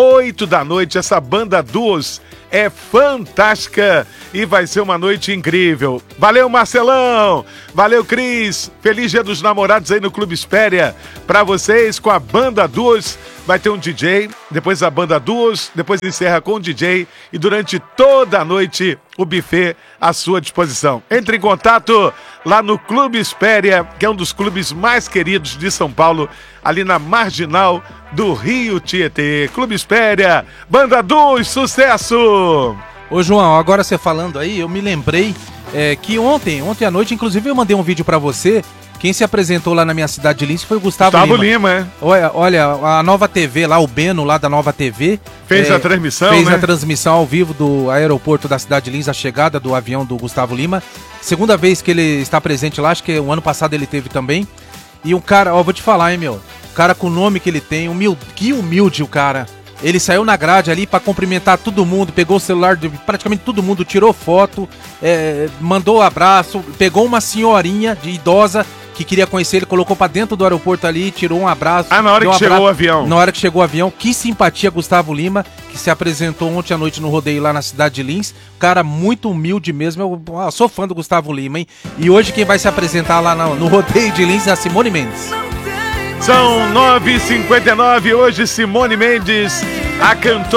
8 da noite, essa banda Duos é fantástica e vai ser uma noite incrível. Valeu, Marcelão! Valeu, Cris! Feliz Dia dos Namorados aí no Clube Espéria pra vocês com a banda Duos. Vai ter um DJ, depois a banda Duos, depois encerra com o DJ e durante toda a noite o buffet à sua disposição. Entre em contato lá no Clube Espéria, que é um dos clubes mais queridos de São Paulo, ali na Marginal do Rio Tietê. Clube Espéria, banda Duos, sucesso! Ô João, agora você falando aí, eu me lembrei que ontem à noite, inclusive eu mandei um vídeo pra você. Quem se apresentou lá na minha cidade de Lins foi o Gustavo Lima. É. Olha, a Nova TV lá, o Beno lá da Nova TV. Fez a transmissão, Fez a transmissão ao vivo do aeroporto da cidade de Lins, a chegada do avião do Gustavo Lima. Segunda vez que ele está presente lá, acho que o ano passado ele teve também. E um cara, vou te falar, hein, meu. O cara com o nome que ele tem, que humilde o cara. Ele saiu na grade ali pra cumprimentar todo mundo, pegou o celular de praticamente todo mundo, tirou foto, mandou um abraço, pegou uma senhorinha de idosa que queria conhecer ele, colocou pra dentro do aeroporto ali, tirou um abraço. Na hora que chegou o avião. Na hora que chegou o avião, que simpatia Gustavo Lima, que se apresentou ontem à noite no rodeio lá na cidade de Lins. Cara muito humilde mesmo, eu sou fã do Gustavo Lima, hein? E hoje quem vai se apresentar lá no rodeio de Lins é a Simone Mendes. São 9h59, hoje Simone Mendes, a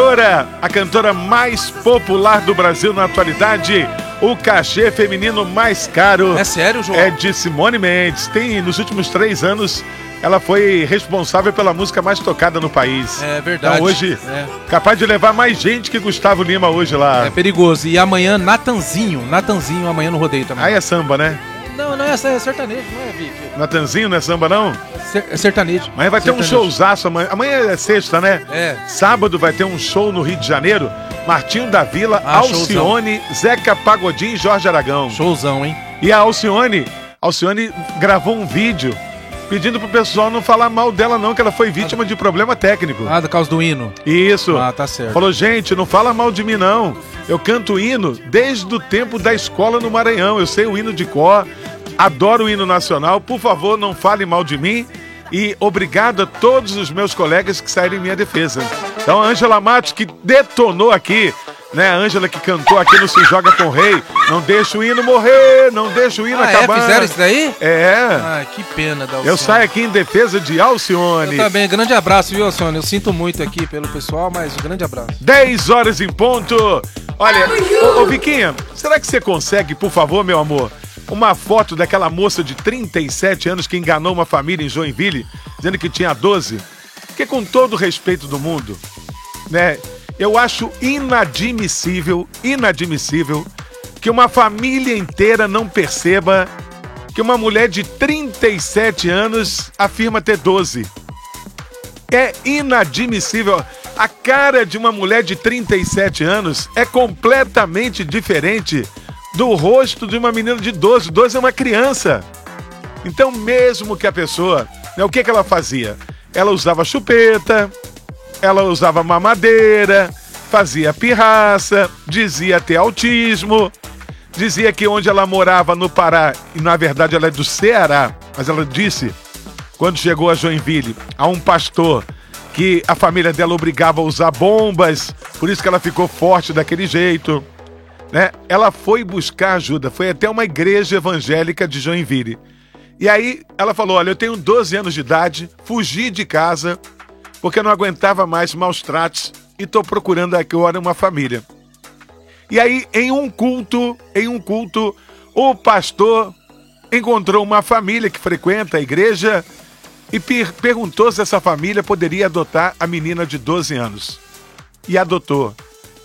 cantora mais popular do Brasil na atualidade. O cachê feminino mais caro. É sério, João? É de Simone Mendes. Nos últimos 3 anos, ela foi responsável pela música mais tocada no país. É verdade. Então, hoje, capaz de levar mais gente que Gustavo Lima hoje lá. É perigoso. E amanhã, Natanzinho amanhã no rodeio também. Aí é samba, né? Não é sertanejo, não é, Vicky? Natanzinho não é samba, não? É sertanejo. Mas vai ter um showzaço amanhã. Amanhã é sexta, né? É. Sábado vai ter um show no Rio de Janeiro. Martinho da Vila, Alcione, showzão. Zeca Pagodinho e Jorge Aragão. Showzão, hein? E a Alcione gravou um vídeo pedindo pro pessoal não falar mal dela não, que ela foi vítima de problema técnico. Por causa do hino. Isso. Tá certo. Falou, gente, não fala mal de mim não. Eu canto hino desde o tempo da escola no Maranhão. Eu sei o hino de cor, adoro o hino nacional. Por favor, não fale mal de mim. E obrigado a todos os meus colegas que saíram em minha defesa. Então, a Ângela Matos, que detonou aqui, né? A Ângela que cantou aqui no Se Joga com o Rei. Não deixa o hino morrer, não deixa o hino acabar. Fizeram isso daí? É. Que pena da Alcione. Eu saio aqui em defesa de Alcione. Eu também, grande abraço, viu, Alcione? Eu sinto muito aqui pelo pessoal, mas um grande abraço. 10 horas em ponto. Olha, ô Viquinha, será que você consegue, por favor, meu amor, uma foto daquela moça de 37 anos que enganou uma família em Joinville, dizendo que tinha 12? Porque com todo o respeito do mundo, né, eu acho inadmissível que uma família inteira não perceba que uma mulher de 37 anos afirma ter 12. É inadmissível. A cara de uma mulher de 37 anos é completamente diferente do rosto de uma menina de 12. 12 é uma criança. Então, mesmo que a pessoa, né, o que ela fazia? Ela usava chupeta, ela usava mamadeira, fazia pirraça, dizia ter autismo, dizia que onde ela morava no Pará, e na verdade ela é do Ceará, mas ela disse, quando chegou a Joinville, a um pastor, que a família dela obrigava a usar bombas, por isso que ela ficou forte daquele jeito, né? Ela foi buscar ajuda, foi até uma igreja evangélica de Joinville. E aí ela falou, olha, eu tenho 12 anos de idade, fugi de casa, porque eu não aguentava mais maus tratos e estou procurando agora uma família. E aí, em um culto, o pastor encontrou uma família que frequenta a igreja e perguntou se essa família poderia adotar a menina de 12 anos. E adotou.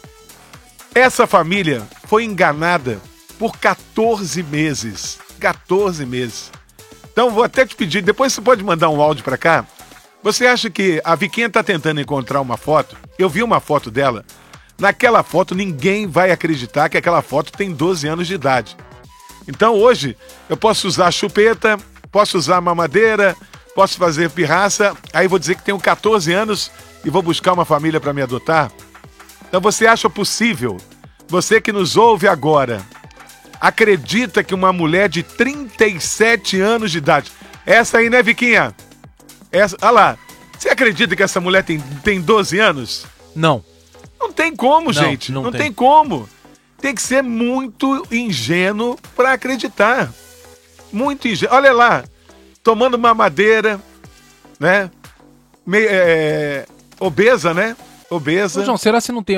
Essa família foi enganada por 14 meses. 14 meses. Então vou até te pedir, depois você pode mandar um áudio pra cá. Você acha que a Viquinha tá tentando encontrar uma foto? Eu vi uma foto dela. Naquela foto ninguém vai acreditar que aquela foto tem 12 anos de idade. Então hoje eu posso usar chupeta, posso usar mamadeira, posso fazer pirraça, aí vou dizer que tenho 14 anos e vou buscar uma família para me adotar. Então você acha possível, você que nos ouve agora, acredita que uma mulher de 37 anos de idade, essa aí, né, Viquinha? Olha lá, você acredita que essa mulher tem 12 anos? Não. Não tem como, gente. Não tem como. Tem que ser muito ingênuo para acreditar. Muito ingênuo. Olha lá, tomando mamadeira, né? Obesa, né? Obesa. Ô, João, será que você não tem